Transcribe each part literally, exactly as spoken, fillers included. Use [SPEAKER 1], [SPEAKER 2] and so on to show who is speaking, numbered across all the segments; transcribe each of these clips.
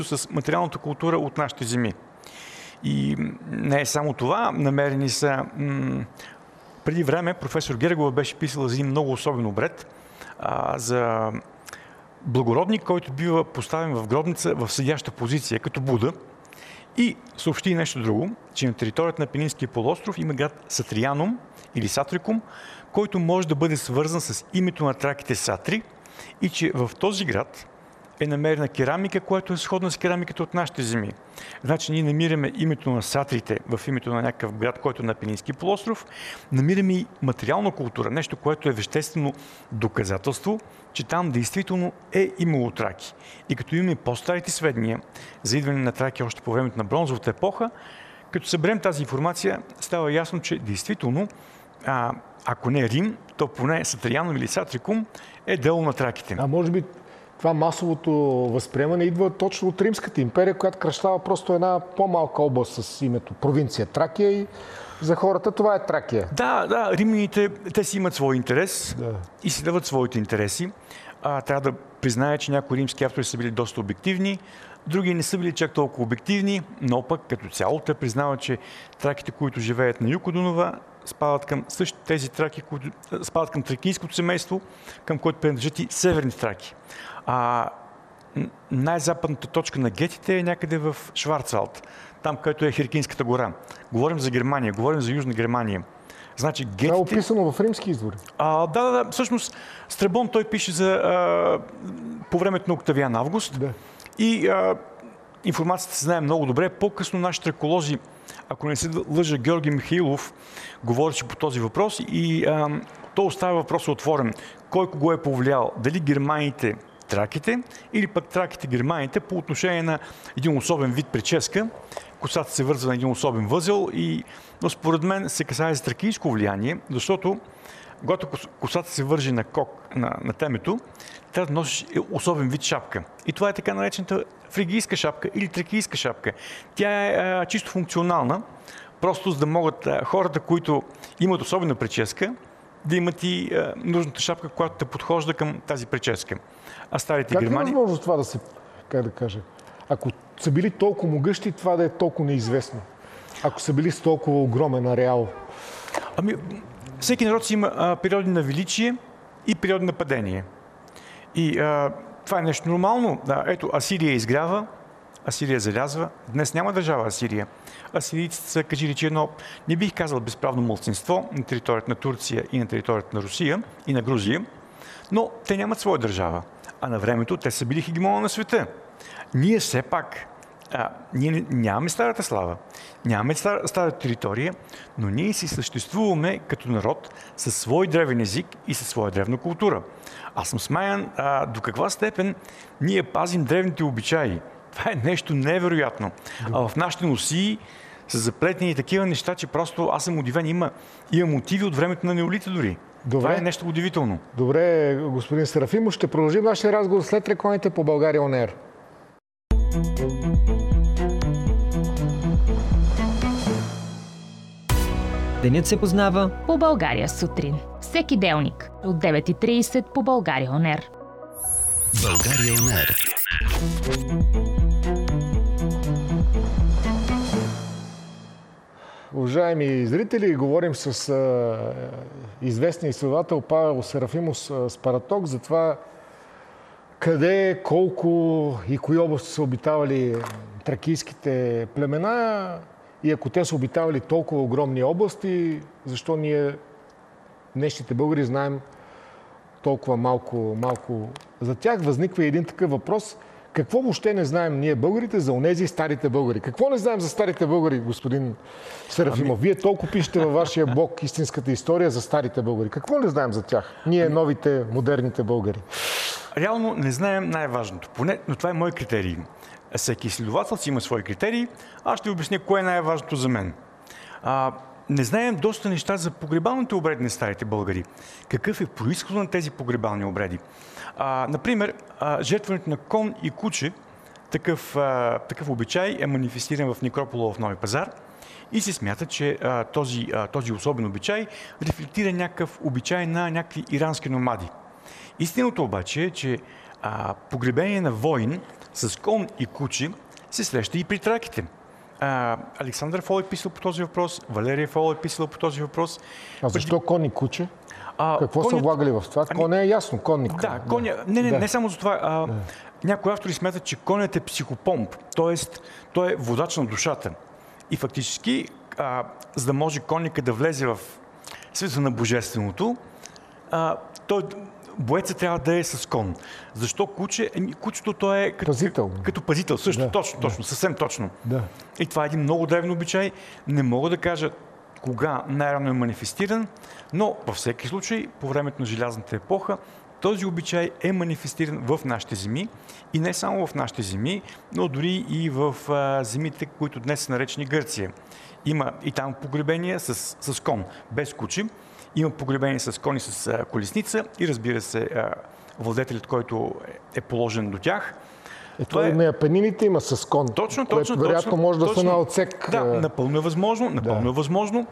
[SPEAKER 1] с материалната култура от нашите земи. И не е само това, намерени са... М- преди време професор Гергова беше писала за един много особен обред, а, за благородник, който бива поставен в гробница в седяща позиция, като Буда, и съобщи нещо друго, че на територията на Апенинския полуостров има град Сатриянум или Сатрикум, който може да бъде свързан с името на траките Сатри, и че в този град е намерена керамика, която е сходна с керамиката от нашите земи. Значи ние намираме името на сатрите в името на някакъв град, който е на Апенински полуостров, намираме и материална култура, нещо, което е веществено доказателство, че там действително е имало траки. И като имаме по-старите сведения за идване на траки още по времето на бронзовата епоха, като съберем тази информация, става ясно, че действително, а, ако не Рим, то поне Сатриянум или Сатрикум е дело на траките.
[SPEAKER 2] А може би това масовото възприемане идва точно от Римската империя, която кръщава просто една по-малка област с името провинция Тракия, и за хората това е Тракия.
[SPEAKER 1] Да, да, римляните, те си имат свой интерес,
[SPEAKER 2] да,
[SPEAKER 1] и си дават своите интереси. А, трябва да призная, че някои римски автори са били доста обективни, други не са били чак толкова обективни, но пък като цяло те признават, че траките, които живеят на юг от Дунава, спадат към същите тези траки, които спадат към тракийското семейство, към което принадлежат и северни траки. А най-западната точка на гетите е някъде в Шварцвалд, там, където е Херкинската гора. Говорим за Германия, говорим за Южна Германия. Значи, гетите...
[SPEAKER 2] Това е описано в римски извори.
[SPEAKER 1] А, да, да, да. Всъщност, Страбон той пише за а, по времето на Октавиан Август.
[SPEAKER 2] Да.
[SPEAKER 1] И а, информацията се знае много добре. По-късно нашите археолози, ако не се лъжа, Георги Михайлов говореше по този въпрос и а, то оставя въпроса отворен. Кой кого е повлиял? Дали германите траките или пък траките германите по отношение на един особен вид прическа. Косата се вързва на един особен възел, и, но според мен се касае за тракийско влияние, защото когато косата се вържи на, кок, на, на темето, трябва да носиш особен вид шапка. И това е така наречената фригийска шапка или тракийска шапка. Тя е а, чисто функционална, просто за да могат а, хората, които имат особена прическа, да имат и а, нужната шапка, която да подхожда към тази прическа. А старите
[SPEAKER 2] как
[SPEAKER 1] германи...
[SPEAKER 2] Как е възможно това да се, как да кажа, ако са били толкова могъщи, това да е толкова неизвестно? Ако са били с толкова огромен ареал?
[SPEAKER 1] Ами, всеки народ си има а, периоди на величие и периоди на падение. И а, това е нещо нормално. Да, ето, Асирия изгрява, Асирия залязва. Днес няма държава Асирия. Асирийците са, кажи речи, едно, не бих казал безправно малцинство на територията на Турция и на територията на Русия и на Грузия, но те нямат своя държава. А на времето те са били хегемона на света. Ние все пак, а, ние нямаме старата слава, нямаме стар, старата територия, но ние си съществуваме като народ със свой древен език и със своя древна култура. Аз съм смаян а, до каква степен ние пазим древните обичаи. Това е нещо невероятно. А в нашите носии са заплетени такива неща, че просто аз съм удивен. Има, има мотиви от времето на неолита дори.
[SPEAKER 2] Добре.
[SPEAKER 1] Това е нещо удивително.
[SPEAKER 2] Добре, господин Серафимов, ще продължим нашия разговор след рекламите по България Он Ер.
[SPEAKER 3] Денят се познава
[SPEAKER 4] по България сутрин. Всеки делник от девет и трийсет по България Он Ер.
[SPEAKER 5] България Он Ер.
[SPEAKER 2] Уважаеми зрители, говорим с а, известния изследовател Павел Серафимов Спараток за това къде, колко и кои области са обитавали тракийските племена, и ако те са обитавали толкова огромни области, защо ние, днешните българи, знаем толкова малко, малко за тях. Възниква един такъв въпрос. Какво въобще не знаем ние българите за онези старите българи? Какво не знаем за старите българи, господин Серафимов? Ами... Вие толкова пишете във вашия блог Истинската история за старите българи. Какво не знаем за тях? Ние, новите, модерните българи.
[SPEAKER 1] Реално не знаем най-важното. Поне, но това е мой критерий. Всеки изследовател си има свои критерии. Аз ще обясня кое е най-важното за мен. А, не знаем доста неща за погребалните обреди на старите българи. Какъв е произход на тези погребални обреди? А, например, а, жертването на кон и куче, такъв, а, такъв обичай е манифестиран в некропола в Нови пазар, и се смята, че а, този, а, този особен обичай рефлектира някакъв обичай на някакви ирански номади. Истината обаче е, че а, погребение на воин с кон и куче се среща и при траките. А, Александър Фол е писал по този въпрос, Валерия Фол е писала по този въпрос.
[SPEAKER 2] А защо
[SPEAKER 1] Преди...
[SPEAKER 2] кон и куче?
[SPEAKER 1] А,
[SPEAKER 2] Какво
[SPEAKER 1] конят...
[SPEAKER 2] са влагали в това?
[SPEAKER 1] Ами...
[SPEAKER 2] Коня е ясно, конник.
[SPEAKER 1] Да, коня... Не, не,
[SPEAKER 2] да.
[SPEAKER 1] не само за това. А,
[SPEAKER 2] да.
[SPEAKER 1] Някои автори смятат, че конят е психопомп, т.е. той е водач на душата. И фактически, а, за да може конника да влезе в света на божественото, а, той, боецът трябва да е с кон. Защо куче? Еми, кучето то е като
[SPEAKER 2] пазител.
[SPEAKER 1] Като пазител, също,
[SPEAKER 2] да,
[SPEAKER 1] точно,
[SPEAKER 2] да.
[SPEAKER 1] точно, съвсем точно.
[SPEAKER 2] Да.
[SPEAKER 1] И това е един много древен обичай. Не мога да кажа кога най-рано е манифестиран, но във всеки случай, по времето на желязната епоха, този обичай е манифестиран в нашите земи и не само в нашите земи, но дори и в а, земите, които днес са наречени Гърция. Има и там погребения с, с кон, без куче. Има погребения с кони с а, колесница и разбира се а, владетелят, който е положен до тях.
[SPEAKER 2] Е, това е... на Апенините има с кон.
[SPEAKER 1] Точно, точно.
[SPEAKER 2] Вероятно може да са на отсек.
[SPEAKER 1] Да, напълно е възможно. Напълно да. е възможно.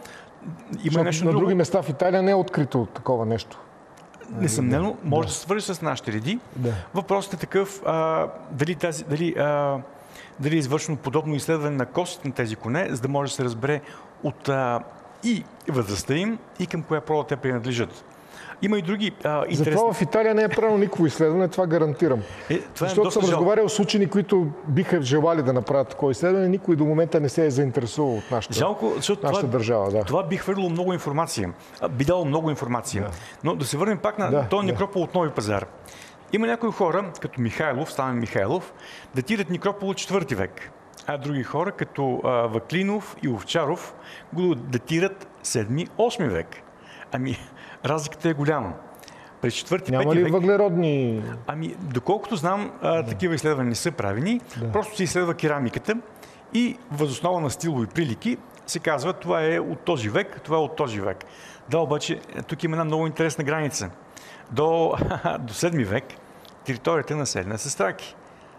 [SPEAKER 1] Има нещо
[SPEAKER 2] на
[SPEAKER 1] друго.
[SPEAKER 2] други места в Италия не е открито такова нещо.
[SPEAKER 1] Несъмнено, може да,
[SPEAKER 2] да
[SPEAKER 1] се свържи с нашите реди.
[SPEAKER 2] Да.
[SPEAKER 1] Въпросът е такъв, а, дали, тази, дали, а, дали е извършено подобно изследване на костите на тези коне, за да може да се разбере от а, и възрастта им, и към коя прода те принадлежат. Има и други а, интересни...
[SPEAKER 2] Затова в Италия не е правилно никакво изследване, това гарантирам.
[SPEAKER 1] Е, това
[SPEAKER 2] Защото
[SPEAKER 1] е
[SPEAKER 2] съм
[SPEAKER 1] жал...
[SPEAKER 2] разговарял с учени, които биха желали да направят такова изследване, никой до момента не се е заинтересувал от нашата,
[SPEAKER 1] Жалко, защото
[SPEAKER 2] нашата
[SPEAKER 1] това,
[SPEAKER 2] държава. Да.
[SPEAKER 1] Това би хвърлило много информация. Би дало много информация. Да. Но да се върнем пак на
[SPEAKER 2] да,
[SPEAKER 1] този
[SPEAKER 2] да.
[SPEAKER 1] некропол от Нови пазар. Има някои хора, като Михайлов, Стамен Михайлов, датират некропол от четвърти век. А други хора, като а, Ваклинов и Овчаров, го датират седми-осми век. Ами, разликата е голяма. През четвърти,
[SPEAKER 2] Няма
[SPEAKER 1] пети
[SPEAKER 2] ли
[SPEAKER 1] век...
[SPEAKER 2] въглеродни...
[SPEAKER 1] Ами, доколкото знам, а,
[SPEAKER 2] да.
[SPEAKER 1] такива изследвания не са правени. Да. Просто се изследва керамиката и възоснова на стилови прилики се казва, това е от този век, това е от този век. Да, обаче, тук има една много интересна граница. До, до седми век територията на населена с траки.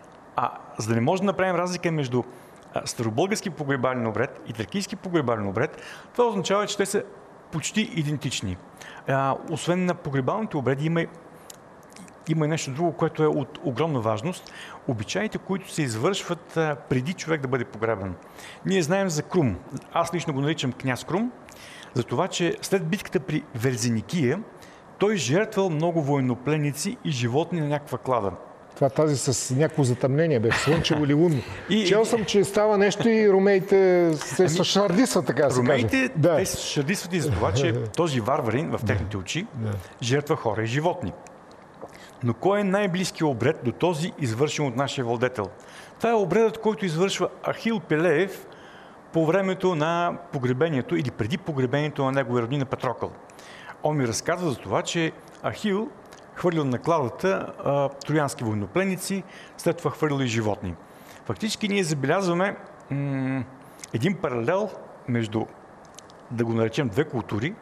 [SPEAKER 1] А за да не може да направим разлика между старобългарски погребален обред и тракийски погребален обред, това означава, че те са почти идентични. А, освен на погребалните обреди има, има и нещо друго, което е от огромна важност. Обичаите, които се извършват а, преди човек да бъде погребан. Ние знаем за Крум. Аз лично го наричам княз Крум, за това, че след битката при Верзеникия той жертвал много военнопленници и животни на някаква клада.
[SPEAKER 2] Това тази с някакво затъмнение беше, слънчево или лунно.
[SPEAKER 1] И,
[SPEAKER 2] Чел съм, че става нещо и ромеите се ами, шардисват, така да се каже.
[SPEAKER 1] Ромеите, да. Те се шардисват и за това, че този варварин в техните очи
[SPEAKER 2] да.
[SPEAKER 1] жертва хора и животни. Но кой е най-близкият обред до този, извършен от нашия владетел? Това е обредът, който извършва Ахил Пелеев по времето на погребението или преди погребението на неговия роднина Патрокъл. Он ми разказва за това, че Ахил хвърлил на кладата а, троянски военнопленници, след това хвърлил и животни. Фактически ние забелязваме м- един паралел между, да го наречем, две култури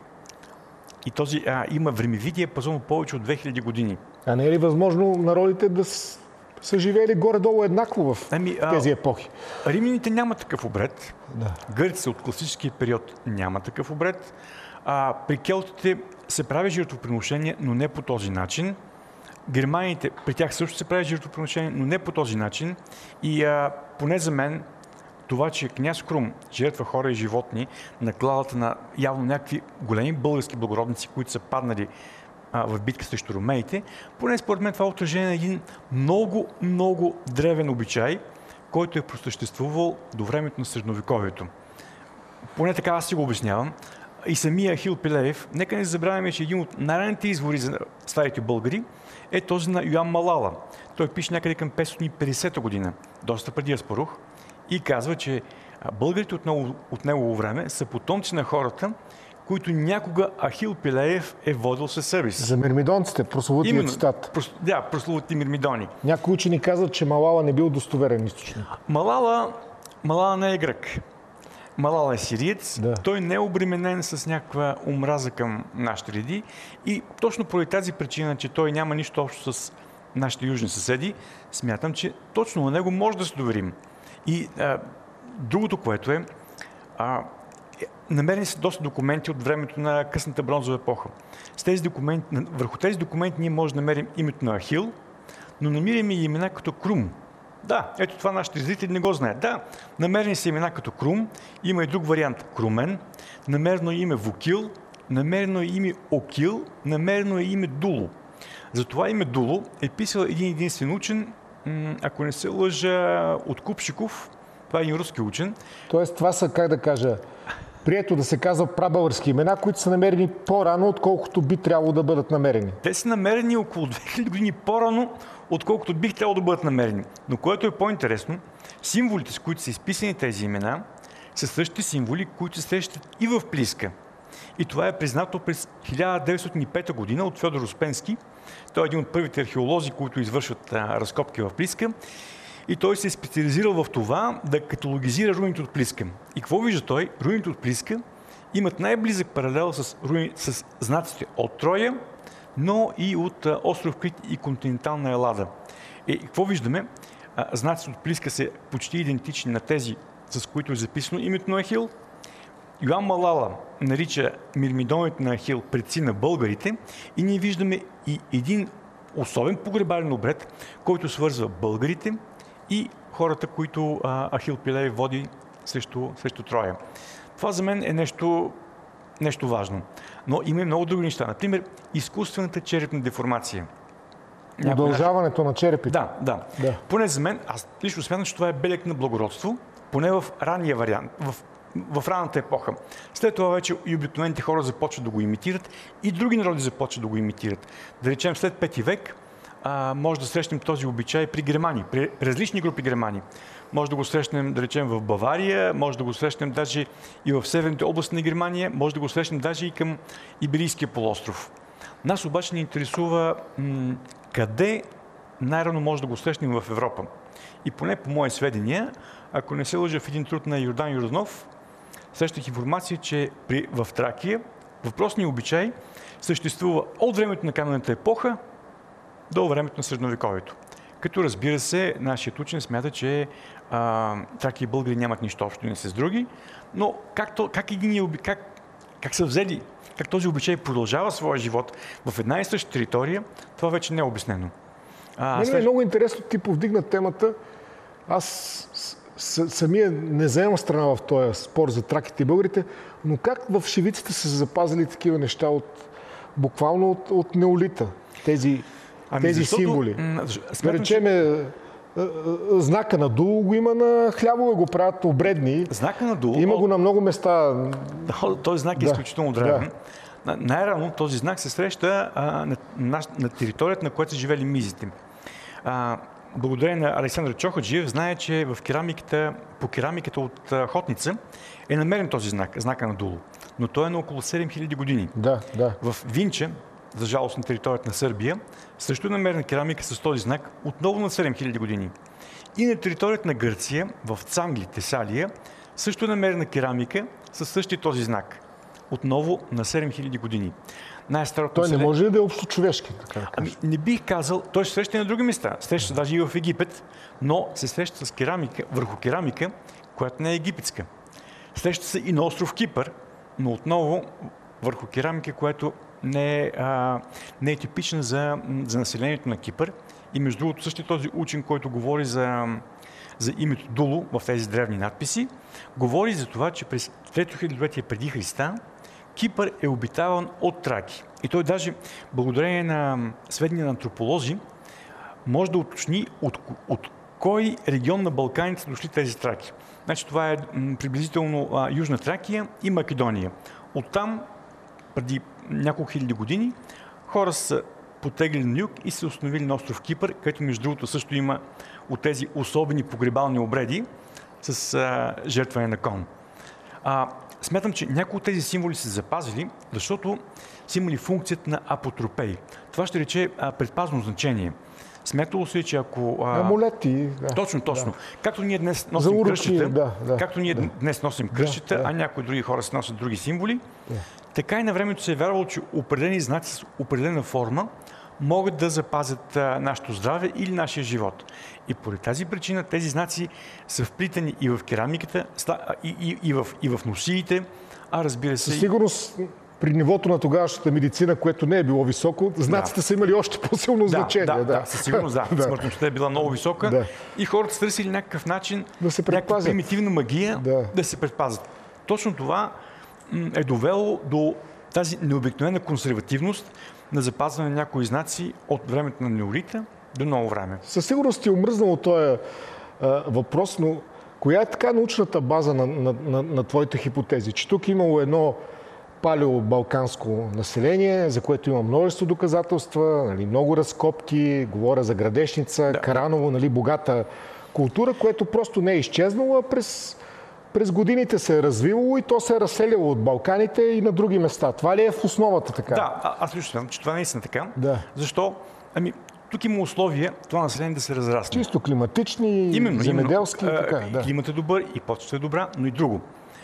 [SPEAKER 1] и този а, има времеви диапазон повече от две хиляди години.
[SPEAKER 2] А не е ли възможно народите да с... са живеели горе-долу еднакво в ами, а, тези епохи?
[SPEAKER 1] Римляните няма такъв обред.
[SPEAKER 2] Да.
[SPEAKER 1] Гърците от класическия период няма такъв обред. А, при келтите се прави жертвоприношение, но не по този начин. Германите, при тях също се прави жертвоприношение, но не по този начин. И а, поне за мен, това, че княз Крум жертва хора и животни на кладата на явно някакви големи български благородници, които са паднали а, в битка срещу ромеите, поне според мен това е отражение на един много, много древен обичай, който е просъществувал до времето на Средновековието. Поне така аз си го обяснявам. И самия Ахил Пелеев, нека не забравяме, че един от най-ранните извори за старите българи е този на Йоан Малала. Той пише някъде към петстотин и петдесета година, доста преди Аспарух, и казва, че българите от, него, от негово време са потомци на хората, които някога Ахил Пелеев е водил със себе си.
[SPEAKER 2] За мирмидонците, прословутият цитат.
[SPEAKER 1] Прос, да, прословути мирмидони.
[SPEAKER 2] Някои учени казват, че Малала не бил достоверен източник.
[SPEAKER 1] Малала, Малала не е грък. Малала е сириец,
[SPEAKER 2] да.
[SPEAKER 1] Той не е обременен с някаква омраза към нашите реди и точно поради тази причина, че той няма нищо общо с нашите южни съседи, смятам, че точно на него може да се доверим. И а, другото, което е, а, намерени са доста документи от времето на късната бронзова епоха. С тези документи, върху тези документи ние можем да намерим името на Ахил, но намираме и имена като Крум, Да, ето това нашите зрители не го знаят. Да, намерени са имена като Крум, има и друг вариант Крумен, намерено е име Вукил, намерено е име Окил, намерено е име Дуло. За това име Дуло е писал един единствен учен, ако не се лъжа, от Купшиков, това е един руски учен.
[SPEAKER 2] Тоест това са, как да кажа, прието да се казва прабългарски имена, които са намерени по-рано, отколкото би трябвало да бъдат намерени.
[SPEAKER 1] Те са намерени около две хиляди години по-рано, отколкото бих трябвало да бъдат намерени. Но което е по-интересно, символите, с които са изписани тези имена, са същите символи, които се срещат и в Плиска. И това е признато през хиляда деветстотин и пета година от Фьодор Успенски. Той е един от първите археолози, които извършват а, разкопки в Плиска. И той се е специализирал в това да каталогизира руините от Плиска. И какво вижда той? Руините от Плиска имат най-близък паралел с, руини, с знаците от Троя, но и от а, остров Крит и континентална Елада. И какво виждаме? А, знаците от Плиска са почти идентични на тези, с които е записано името на Ахил. Йоан Малала нарича мирмидоните на Ахил предци на българите и ние виждаме и един особен погребален обред, който свързва българите и хората, които а, Ахил Пилей води срещу, срещу Троя. Това за мен е нещо, нещо важно. Но има и много други неща. Например, изкуствената черепна деформация.
[SPEAKER 2] Удължаването на черепите.
[SPEAKER 1] Да, да,
[SPEAKER 2] да.
[SPEAKER 1] Поне за мен, аз лично смятам, че това е белег на благородство, поне в ранния вариант, в, в ранната епоха. След това вече и обикновените хора започват да го имитират, и други народи започват да го имитират. Да речем, след пети век а, може да срещнем този обичай при германи, при различни групи германи. Може да го срещнем, да речем, в Бавария, може да го срещнем даже и в северните области на Германия, може да го срещнем даже и към Иберийския полуостров. Нас обаче ни интересува м- къде най-рано може да го срещнем в Европа. И поне по мои сведения, ако не се лъжа, в един труд на Йордан Йорданов, срещах информация, че при, в Тракия въпросният обичай съществува от времето на каменната епоха до времето на средновековието. Като разбира се, нашият учен смята, че а, Тракия и българи нямат нищо общо не с други, но как, то, как, един, как, как са взели, как този обичай продължава своя живот в една и съща територия, това вече не е обяснено.
[SPEAKER 2] А, след... е много интересно, ти повдигна темата. Аз с, самия не заемам страна в този спор за траките и българите, но как в Шивиците са запазили такива неща от, буквално от, от неолита, тези, ами тези защото, символи? Да речеме, знака на Дул го има на хлябове, го правят обредни.
[SPEAKER 1] Знака на Дул?
[SPEAKER 2] Има го на много места.
[SPEAKER 1] Този знак е да, изключително древен. Да. Най-рано този знак се среща а, на, на, на територията, на която са живели мизите. А, благодарение на Александър Чохаджиев знае, че в керамиката, по керамиката от а, Хотница е намерен този знак, знака на Дуло. Но той е на около седем хиляди години.
[SPEAKER 2] Да, да.
[SPEAKER 1] В Винча, за жалост на територията на Сърбия, също е намерена керамика с този знак отново на седем хиляди години. И на територията на Гърция, в Цангли, Тесалия, също е намерена керамика със същия този знак. Отново на седем хиляди години. Най-старото
[SPEAKER 2] той
[SPEAKER 1] население...
[SPEAKER 2] не може да е общочовешки, така да
[SPEAKER 1] Ами, не бих казал, той се среща на други места. Среща даже и в Египет, но се среща с керамика, върху керамика, която не е египетска. Среща се и на остров Кипър, но отново върху керамика, която не е, а, не е типична за, за населението на Кипър. И между другото, същия този учен, който говори за, за името Дуло в тези древни надписи, говори за това, че през трето хилядолетие преди Христа Кипър е обитаван от траки. И той даже, благодарение на сведения на антрополози, може да уточни от, от кой регион на Балканите са дошли тези траки. Значи това е м, приблизително а, Южна Тракия и Македония. Оттам, преди няколко хиляди години, хора са потегли на юг и се установили на остров Кипър, където между другото също има от тези особени погребални обреди с а, жертване на кон. А, Смятам, че някои от тези символи са запазили, защото са имали функцията на апотропей. Това ще рече а, предпазно значение. Смятало се, че ако...
[SPEAKER 2] А... Амулети. Да.
[SPEAKER 1] Точно, точно. Да. Както ние днес носим
[SPEAKER 2] уроки,
[SPEAKER 1] кръщата,
[SPEAKER 2] да, да,
[SPEAKER 1] както ние
[SPEAKER 2] да.
[SPEAKER 1] днес носим кръщата,
[SPEAKER 2] да, да.
[SPEAKER 1] а някои други хора се носят други символи,
[SPEAKER 2] да.
[SPEAKER 1] така и на времето се е вярвало, че определени знаци с определена форма могат да запазят а, нашето здраве или нашия живот. И поради тази причина тези знаци са вплитани и в керамиката, и, и, и, в, и в носиите, а разбира се...
[SPEAKER 2] Със сигурност при нивото на тогавашната медицина, което не е било високо, знаците да. са имали още по-силно
[SPEAKER 1] да,
[SPEAKER 2] значение.
[SPEAKER 1] Да,
[SPEAKER 2] да,
[SPEAKER 1] да, със сигурност да. да. Смъртността е била много висока
[SPEAKER 2] да.
[SPEAKER 1] и хората са търсили някакъв начин,
[SPEAKER 2] да се
[SPEAKER 1] някаква примитивна магия
[SPEAKER 2] да.
[SPEAKER 1] да се предпазят. Точно това е довело до тази необикновена консервативност на запазване на някои знаци от времето на неолита до ново време.
[SPEAKER 2] Със сигурност ти е омръзнало този а, въпрос, но коя е така научната база на, на, на, на твоите хипотези? Че тук имало едно палео-балканско население, за което има множество доказателства, нали, много разкопки, говоря за Градешница, да. Караново, нали, богата култура, което просто не е изчезнало, а през, през годините се е развило и то се е разселило от Балканите и на други места. Това ли е в основата така?
[SPEAKER 1] Да, а, аз лично смятам, че това не е истина така.
[SPEAKER 2] Да.
[SPEAKER 1] Защо? Ами, тук има условия това население да се разрасне.
[SPEAKER 2] Чисто климатични,
[SPEAKER 1] именно,
[SPEAKER 2] земеделски.
[SPEAKER 1] Именно.
[SPEAKER 2] Така, да.
[SPEAKER 1] Климат е добър и почвата е добра, но и друго.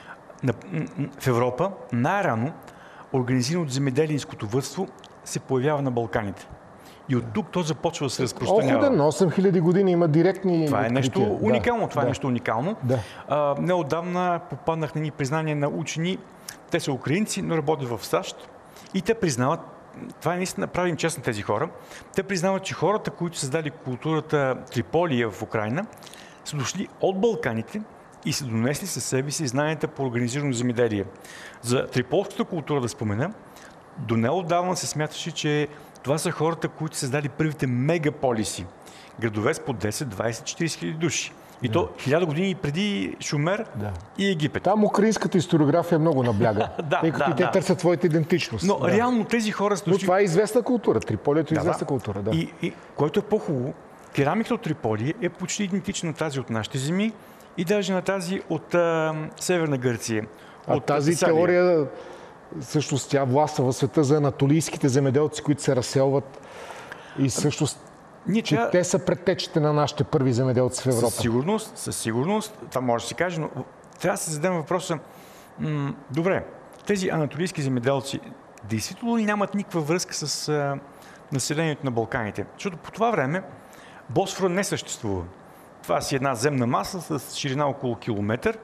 [SPEAKER 1] В Европа най-рано организираното земеделийското вътство се появява на Балканите. И от тук то започва да се разпространява.
[SPEAKER 2] Охуден, на осем хиляди години има директни
[SPEAKER 1] Това е нещо
[SPEAKER 2] открития.
[SPEAKER 1] уникално. Това
[SPEAKER 2] да.
[SPEAKER 1] е нещо уникално.
[SPEAKER 2] Да.
[SPEAKER 1] А, неотдавна попаднах на ни признания на учени. Те са украинци, но работят в САЩ. И те признават, това е наистина, правим чест на тези хора, те признават, че хората, които създали културата Триполия в Украйна, са дошли от Балканите и са донесли със себе си знанията по организирано земеделие. За триполската култура да спомена, до неотдавна се смяташе, че това са хората, които са създали първите мегаполиси. Градове с по десет, двайсет, четирийсет хиляди души. И да. то хиляда години преди Шумер да. и Египет.
[SPEAKER 2] Там украинската историография много набляга,
[SPEAKER 1] да,
[SPEAKER 2] тъй като
[SPEAKER 1] да,
[SPEAKER 2] и те
[SPEAKER 1] да.
[SPEAKER 2] търсят своята идентичност.
[SPEAKER 1] Но
[SPEAKER 2] да.
[SPEAKER 1] реално тези хора са дошли...
[SPEAKER 2] Но това е известна култура. Триполието е
[SPEAKER 1] да,
[SPEAKER 2] известна
[SPEAKER 1] да.
[SPEAKER 2] култура. Да.
[SPEAKER 1] И, и което е по-хубаво, керамиката от Триполи е почти идентична на тази от нашите земи и даже на тази от а, Северна Гърция.
[SPEAKER 2] А
[SPEAKER 1] от
[SPEAKER 2] тази
[SPEAKER 1] Тесалия.
[SPEAKER 2] теория, всъщност тя властва в света за анатолийските земеделци, които се разселват и всъщност
[SPEAKER 1] Ние,
[SPEAKER 2] че
[SPEAKER 1] тя...
[SPEAKER 2] те са предтечите на нашите първи земеделци в Европа.
[SPEAKER 1] Със сигурност, със сигурност, това може да се каже, но трябва да се зададем въпроса, м- добре, тези анатолийски земеделци действително ли нямат никаква връзка с а, населението на Балканите? Защото по това време Босфора не съществува. Това си една земна маса с ширина около километър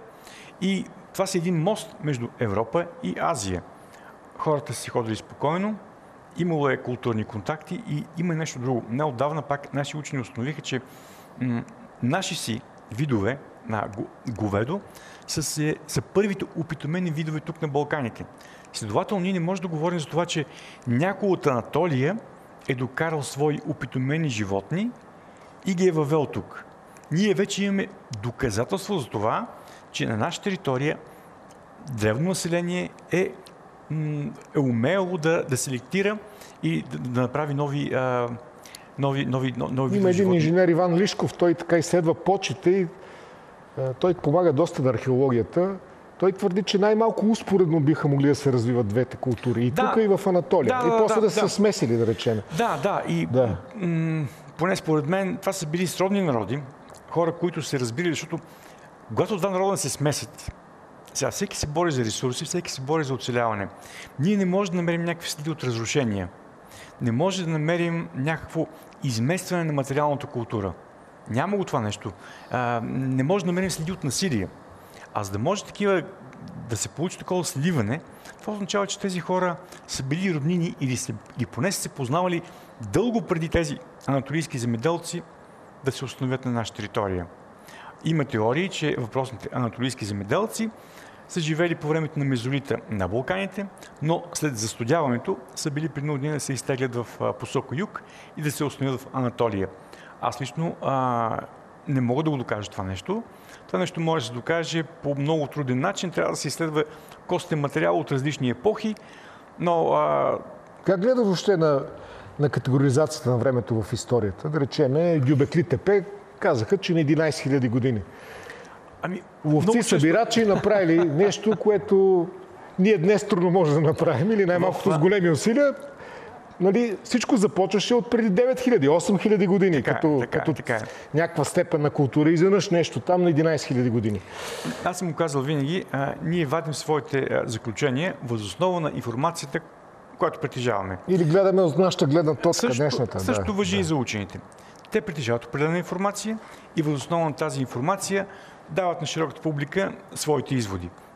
[SPEAKER 1] и това си един мост между Европа и Азия. Хората си ходили спокойно, имало е културни контакти и има нещо друго. Неотдавна пак наши учени установиха, че м- наши си видове на говедо са, се, са първите опитомени видове тук на Балканите. Следователно, ние не можем да говорим за това, че някой от Анатолия е докарал свои опитомени животни и ги е въвел тук. Ние вече имаме доказателство за това, че на наша територия древно население е, е умело да, да селектира и да, да направи нови, а, нови, нови, нови
[SPEAKER 2] Има един
[SPEAKER 1] животни.
[SPEAKER 2] инженер Иван Лишков, той така изследва почите и а, той помага доста на археологията. Той твърди, че най-малко успоредно биха могли да се развиват двете култури. И
[SPEAKER 1] да,
[SPEAKER 2] тук, и в Анатолия.
[SPEAKER 1] Да,
[SPEAKER 2] и после да,
[SPEAKER 1] да,
[SPEAKER 2] да се
[SPEAKER 1] да.
[SPEAKER 2] смесили, да речем.
[SPEAKER 1] Да, да. И
[SPEAKER 2] да.
[SPEAKER 1] М- поне според мен това са били сродни народи, хора, които се разбирали, защото когато два народа се смесят, сега всеки се бори за ресурси, всеки се бори за оцеляване. Ние не можем да намерим някакви следи от разрушения. Не може да намерим някакво изместване на материалната култура. Няма го това нещо. А, не може да намерим следи от насилие. А за да може такива да се получи такова сливане, това означава, че тези хора са били роднини или, се, или поне са се познавали дълго преди тези анатолийски земеделци да се установят на наша територия. Има теории, че въпросните анатолийски земеделци са живели по времето на мезолита на Балканите, но след застудяването са били принудени да се изтеглят в посока юг и да се установят в Анатолия. Аз лично а, не мога да го докажа това нещо. Това нещо може да се докаже по много труден начин. Трябва да се изследва костен материал от различни епохи, но... А...
[SPEAKER 2] Как гледаш въобще на, на категоризацията на времето в историята? Да речем, Гюбекли Тепе казаха, че на единайсет хиляди години.
[SPEAKER 1] Ами,
[SPEAKER 2] ловци-събирачи често... направили нещо, което ние днес трудно може да направим, или най-малкото това... с големи усилия. Нали, всичко започваше от преди девет хиляди, осем хиляди години,
[SPEAKER 1] така,
[SPEAKER 2] като,
[SPEAKER 1] така,
[SPEAKER 2] като
[SPEAKER 1] така.
[SPEAKER 2] някаква степен на култура. Изведнъж нещо там на единайсет хиляди години.
[SPEAKER 1] Аз съм му казал винаги, а, ние вадим своите а, заключения въз основа на информацията, която притежаваме.
[SPEAKER 2] Или гледаме от нашата гледна точка,
[SPEAKER 1] също,
[SPEAKER 2] днешната.
[SPEAKER 1] Също
[SPEAKER 2] да,
[SPEAKER 1] важи
[SPEAKER 2] да.
[SPEAKER 1] и за учените. Те притежават определена информация и въз основа на тази информация дават на широката публика своите изводи.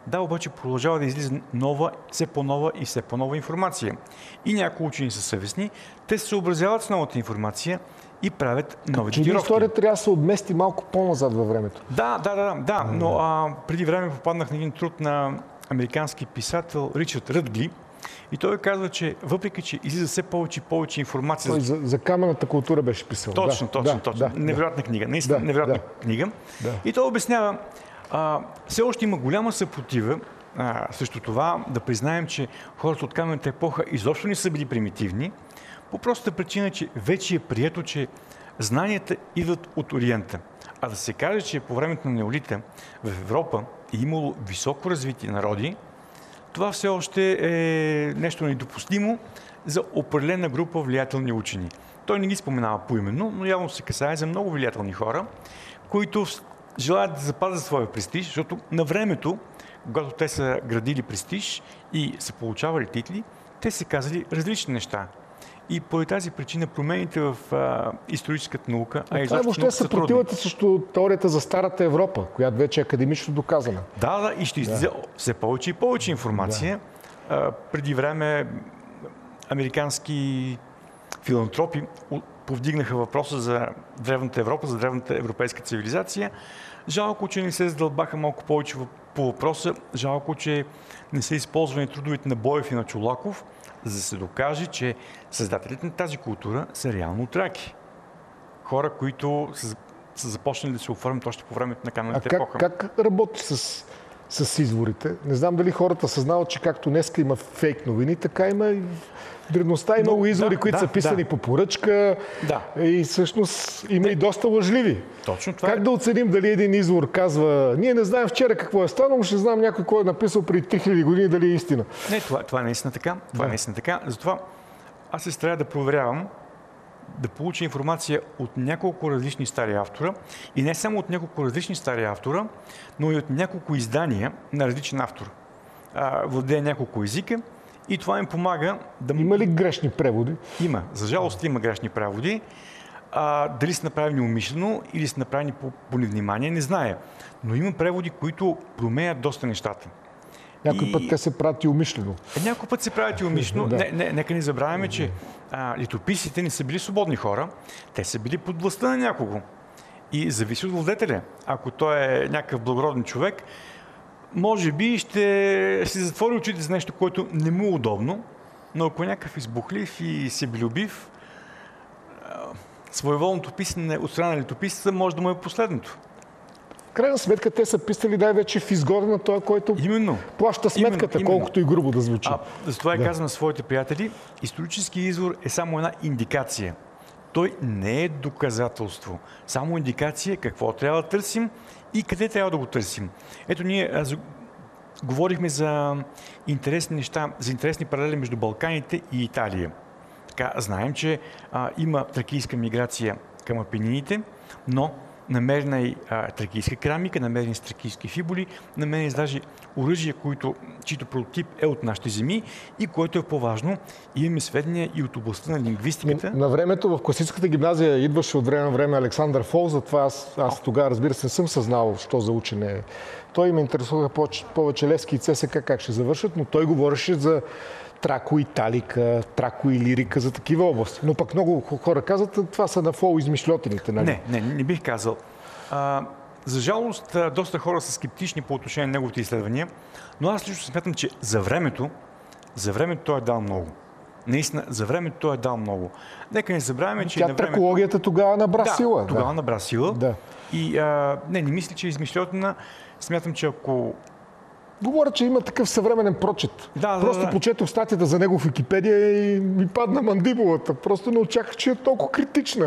[SPEAKER 1] Да, обаче продължава да излиза нова, все по-нова и все по-нова информация. И някои учени са съвестни, те се съобразяват с новата информация и правят нови
[SPEAKER 2] Че
[SPEAKER 1] датировки.
[SPEAKER 2] историята трябва да се отмести малко по-назад във времето.
[SPEAKER 1] Да, да, да, да, но а, преди време попаднах на един труд на американски писател Ричард Ръдгли и той казва, че въпреки, че излиза все повече и повече информация...
[SPEAKER 2] Той за, за каменната култура беше писал.
[SPEAKER 1] Точно,
[SPEAKER 2] да,
[SPEAKER 1] точно,
[SPEAKER 2] да,
[SPEAKER 1] точно.
[SPEAKER 2] Да,
[SPEAKER 1] невероятна книга, наистина
[SPEAKER 2] да,
[SPEAKER 1] невероятна
[SPEAKER 2] да.
[SPEAKER 1] книга.
[SPEAKER 2] Да.
[SPEAKER 1] И той обяснява, а, все още има голяма съпротива а, срещу това да признаем, че хората от каменната епоха изобщо не са били примитивни, по простата причина, че вече е прието, че знанията идват от Ориента. А да се каже, че по времето на неолита в Европа е имало високо развити народи, това все още е нещо недопустимо за определена група влиятелни учени. Той не ги споменава поименно, но явно се касае за много влиятелни хора, които желаят да запазят своя престиж, защото на времето, когато те са градили престиж и са получавали титли, те са казали различни неща. И по тази причина промените в а, историческата наука, а,
[SPEAKER 2] а
[SPEAKER 1] и
[SPEAKER 2] това въобще съпротивата срещу теорията за старата Европа, която вече е академично доказана.
[SPEAKER 1] Да, да, и ще излиза да. все повече и повече информация. Да. А, преди време американски филантропи повдигнаха въпроса за древната Европа, за древната европейска цивилизация. Жалко, че не се задълбаха малко повече по въпроса. Жалко, че не са използвани трудовите на Боев и на Чолаков, за да се докаже, че създателите на тази култура са реално траки. Хора, които са, са започнали да се оформят още по времето на каменната
[SPEAKER 2] а
[SPEAKER 1] епоха.
[SPEAKER 2] Как, как работи с, с изворите? Не знам дали хората съзнават, че както днеска има фейк новини, така има и в древността и много извори,
[SPEAKER 1] да,
[SPEAKER 2] които
[SPEAKER 1] да,
[SPEAKER 2] са писани
[SPEAKER 1] да.
[SPEAKER 2] по поръчка.
[SPEAKER 1] Да.
[SPEAKER 2] И всъщност има и доста лъжливи.
[SPEAKER 1] Точно това
[SPEAKER 2] Как
[SPEAKER 1] е.
[SPEAKER 2] да оценим дали един извор казва, ние не знаем вчера какво е станало, ще знам някой, кой е написал преди три хиляди години, дали е истина.
[SPEAKER 1] Не, това, това е наистина така. Това
[SPEAKER 2] Да.
[SPEAKER 1] е наистина така. Затова аз се старая да проверявам, да получа информация от няколко различни стари автора и не само от няколко различни стари автора, но и от няколко издания на различен автор. А, владее няколко езика и това им помага да...
[SPEAKER 2] Има ли грешни преводи?
[SPEAKER 1] Има. За жалост има грешни преводи. А, дали са направени умишлено или са направени по, по невнимание, не зная. Но има преводи, които променят доста нещата.
[SPEAKER 2] Някой
[SPEAKER 1] И-
[SPEAKER 2] път те се прати умишлено.
[SPEAKER 1] Някой път се правят и умишлено.
[SPEAKER 2] Да.
[SPEAKER 1] Не, не, нека не забравяме, че а, летописите не са били свободни хора. Те са били под властта на някого. И зависи от владетеля. Ако той е някакъв благороден човек, може би ще си затвори очите за нещо, което не му е удобно, но ако е някакъв избухлив и себелюбив, а, своеволното писане от страна на летописца може да му е последното.
[SPEAKER 2] В крайна сметка те са писали най-вече в изгода на този, който
[SPEAKER 1] Именно.
[SPEAKER 2] плаща сметката,
[SPEAKER 1] Именно, именно.
[SPEAKER 2] колкото и грубо да звучи.
[SPEAKER 1] А, затова
[SPEAKER 2] Да.
[SPEAKER 1] да. казвам на своите приятели, исторически извор е само една индикация. Той не е доказателство. Само индикация какво трябва да търсим и къде трябва да го търсим. Ето ние а, за, говорихме за интересни неща, за интересни паралели между Балканите и Италия. Така, знаем, че а, има тракийска миграция към Апенините, но намерена и а, тракийска керамика, намерени с тракийски фибули, намерени с даже оръжия, които, чието прототип е от нашите земи и което е по-важно, имаме сведения и от областта на лингвистиката.
[SPEAKER 2] На времето в класическата гимназия идваше от време на време Александър Фол, затова аз, аз тогава, разбира се, не съм съзнал, що за учене е. Той ме интересуваха повече, повече Левски и ЦСК как ще завършат, но той говореше за трако и талика, трако и лирика, за такива области. Но пък много хора казват, това са на Фол измишльотините, нали?
[SPEAKER 1] Не, не, не бих казал. А, за жалост, а, доста хора са скептични по отношение на неговите изследвания, но аз лично смятам, че за времето, за времето той е дал много. Наистина, за времето той е дал много. Нека не забравяме, че
[SPEAKER 2] Тя
[SPEAKER 1] на времето...
[SPEAKER 2] тракологията тогава набра
[SPEAKER 1] Да,
[SPEAKER 2] сила.
[SPEAKER 1] тогава
[SPEAKER 2] да.
[SPEAKER 1] набра сила.
[SPEAKER 2] Да.
[SPEAKER 1] И а, не, не мисля, че е измишльотина. Смятам, че ако...
[SPEAKER 2] Говоря, че има такъв съвременен прочит.
[SPEAKER 1] Да, да,
[SPEAKER 2] Просто
[SPEAKER 1] да.
[SPEAKER 2] почетох статията за него в Википедия и ми падна мандибулата. Просто не очаквах, че е толкова критична.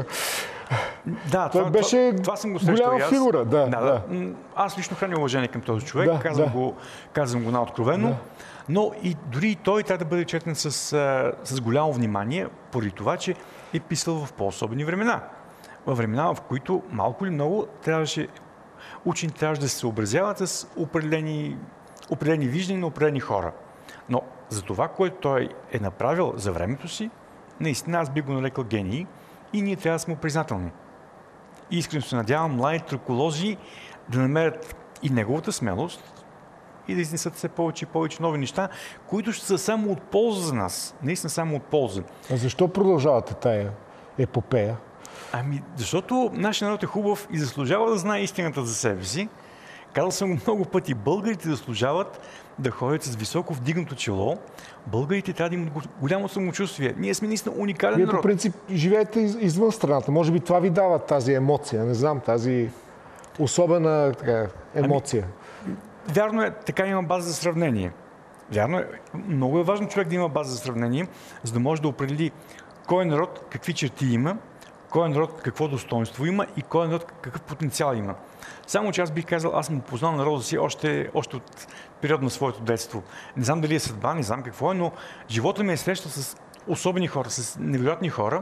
[SPEAKER 1] Да,
[SPEAKER 2] Той
[SPEAKER 1] това,
[SPEAKER 2] беше
[SPEAKER 1] това, това съм го срещал
[SPEAKER 2] голяма
[SPEAKER 1] и аз.
[SPEAKER 2] фигура, да,
[SPEAKER 1] да,
[SPEAKER 2] да.
[SPEAKER 1] М, Аз лично храня уважение към този човек,
[SPEAKER 2] Да,
[SPEAKER 1] казвам,
[SPEAKER 2] да.
[SPEAKER 1] Го, казвам го наоткровено.
[SPEAKER 2] Да.
[SPEAKER 1] Но и дори и той трябва да бъде четен с, а, с голямо внимание, поради това, че е писал в по-особени времена. Във времена, в които малко или много трябваше, учени трябваше да се съобразяват с определени, определени виждания на определени хора. Но за това, което той е направил за времето си, наистина аз би го нарекал гений и ние трябва да сме му признателни. И искрено се надявам млади траколози да намерят и неговата смелост, и да изнесат все повече и повече нови неща, които ще са само от полза за нас. Наистина само от полза.
[SPEAKER 2] А защо продължавате тая епопея?
[SPEAKER 1] Ами, защото нашия народ е хубав и заслужава да знае истината за себе си. Казал съм го много пъти. Българите заслужават да ходят с високо вдигнато чело. Българите трябва да имат голямо самочувствие. Ние сме наистина уникален
[SPEAKER 2] Вие
[SPEAKER 1] народ.
[SPEAKER 2] по принцип живеете из, извън страната. Може би това ви дава тази емоция. Не знам, тази особена така, емоция.
[SPEAKER 1] Ами, вярно е, така има база за сравнение. Вярно е, много е важно човек да има база за сравнение, за да може да определи кой народ какви черти има, кой народ какво достоинство има и кой народ какъв потенциал има. Само че аз бих казал, аз му познал народа си още, още от период на своето детство. Не знам дали е съдба, не знам какво е, но живота ми е срещал с особени хора, с невероятни хора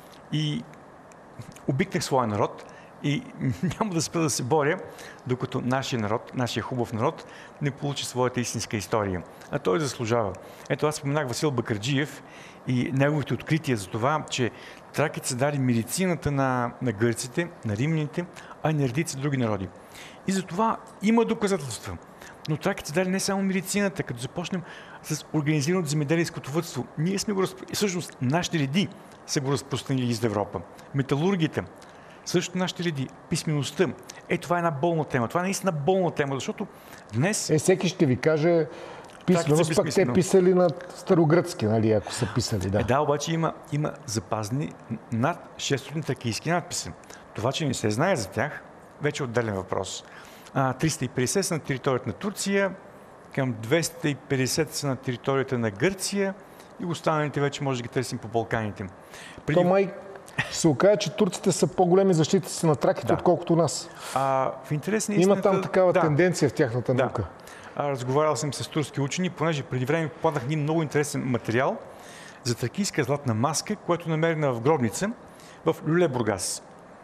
[SPEAKER 1] и обикнах своя народ и няма да спра да се боря, докато нашия народ, нашия хубав народ, не получи своята истинска история. А той заслужава. Ето аз споменах Васил Бакърджиев и неговите открития за това, че траките са дали медицината на, на гърците, на римляните, а и на редици други народи. И за това има доказателства. Но траките са дали не само медицината, като започнем с организираното земеделие и скотовъдство. Ние сме го разпространили, всъщност нашите реди са го разпространили из Европа. Металургията, също нашите реди, писмеността. Е, това е една болна тема. Това е наистина болна тема, защото днес...
[SPEAKER 2] Е, всеки ще ви каже писменост, пък те писали на старогръцки, нали, ако са писали. Да,
[SPEAKER 1] е, да обаче има, има запазни над шестстотин тракийски надписи. Това, че не се знае за тях, вече е отделен въпрос. А, триста и петдесет са на територията на Турция, към двеста и петдесет са на територията на Гърция и останалите вече може да ги търсим по Балканите.
[SPEAKER 2] Преди... То май се окаже, че турците са по-големи защитници на траките, да, отколкото нас.
[SPEAKER 1] А, в интерес на истината...
[SPEAKER 2] Има там такава
[SPEAKER 1] да,
[SPEAKER 2] тенденция в тяхната наука.
[SPEAKER 1] Да. А, разговарял съм с турски учени, понеже преди време попаднах един много интересен материал за тракийска златна маска, която е намерена в гробница в Люлебургас.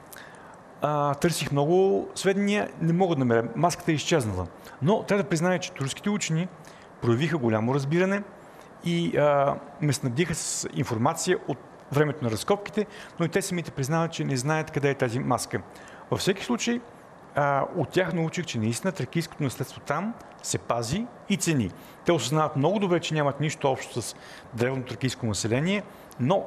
[SPEAKER 1] А, търсих много сведения, не мога да намеря. Маската е изчезнала. Но трябва да призная, че турските учени проявиха голямо разбиране и а, ме снабдиха с информация от времето на разкопките, но и те самите признават, че не знаят къде е тази маска. Във всеки случай, а, от тях научих, че наистина тракийското наследство там се пази и цени. Те осъзнават много добре, че нямат нищо общо с древното тракийско население, но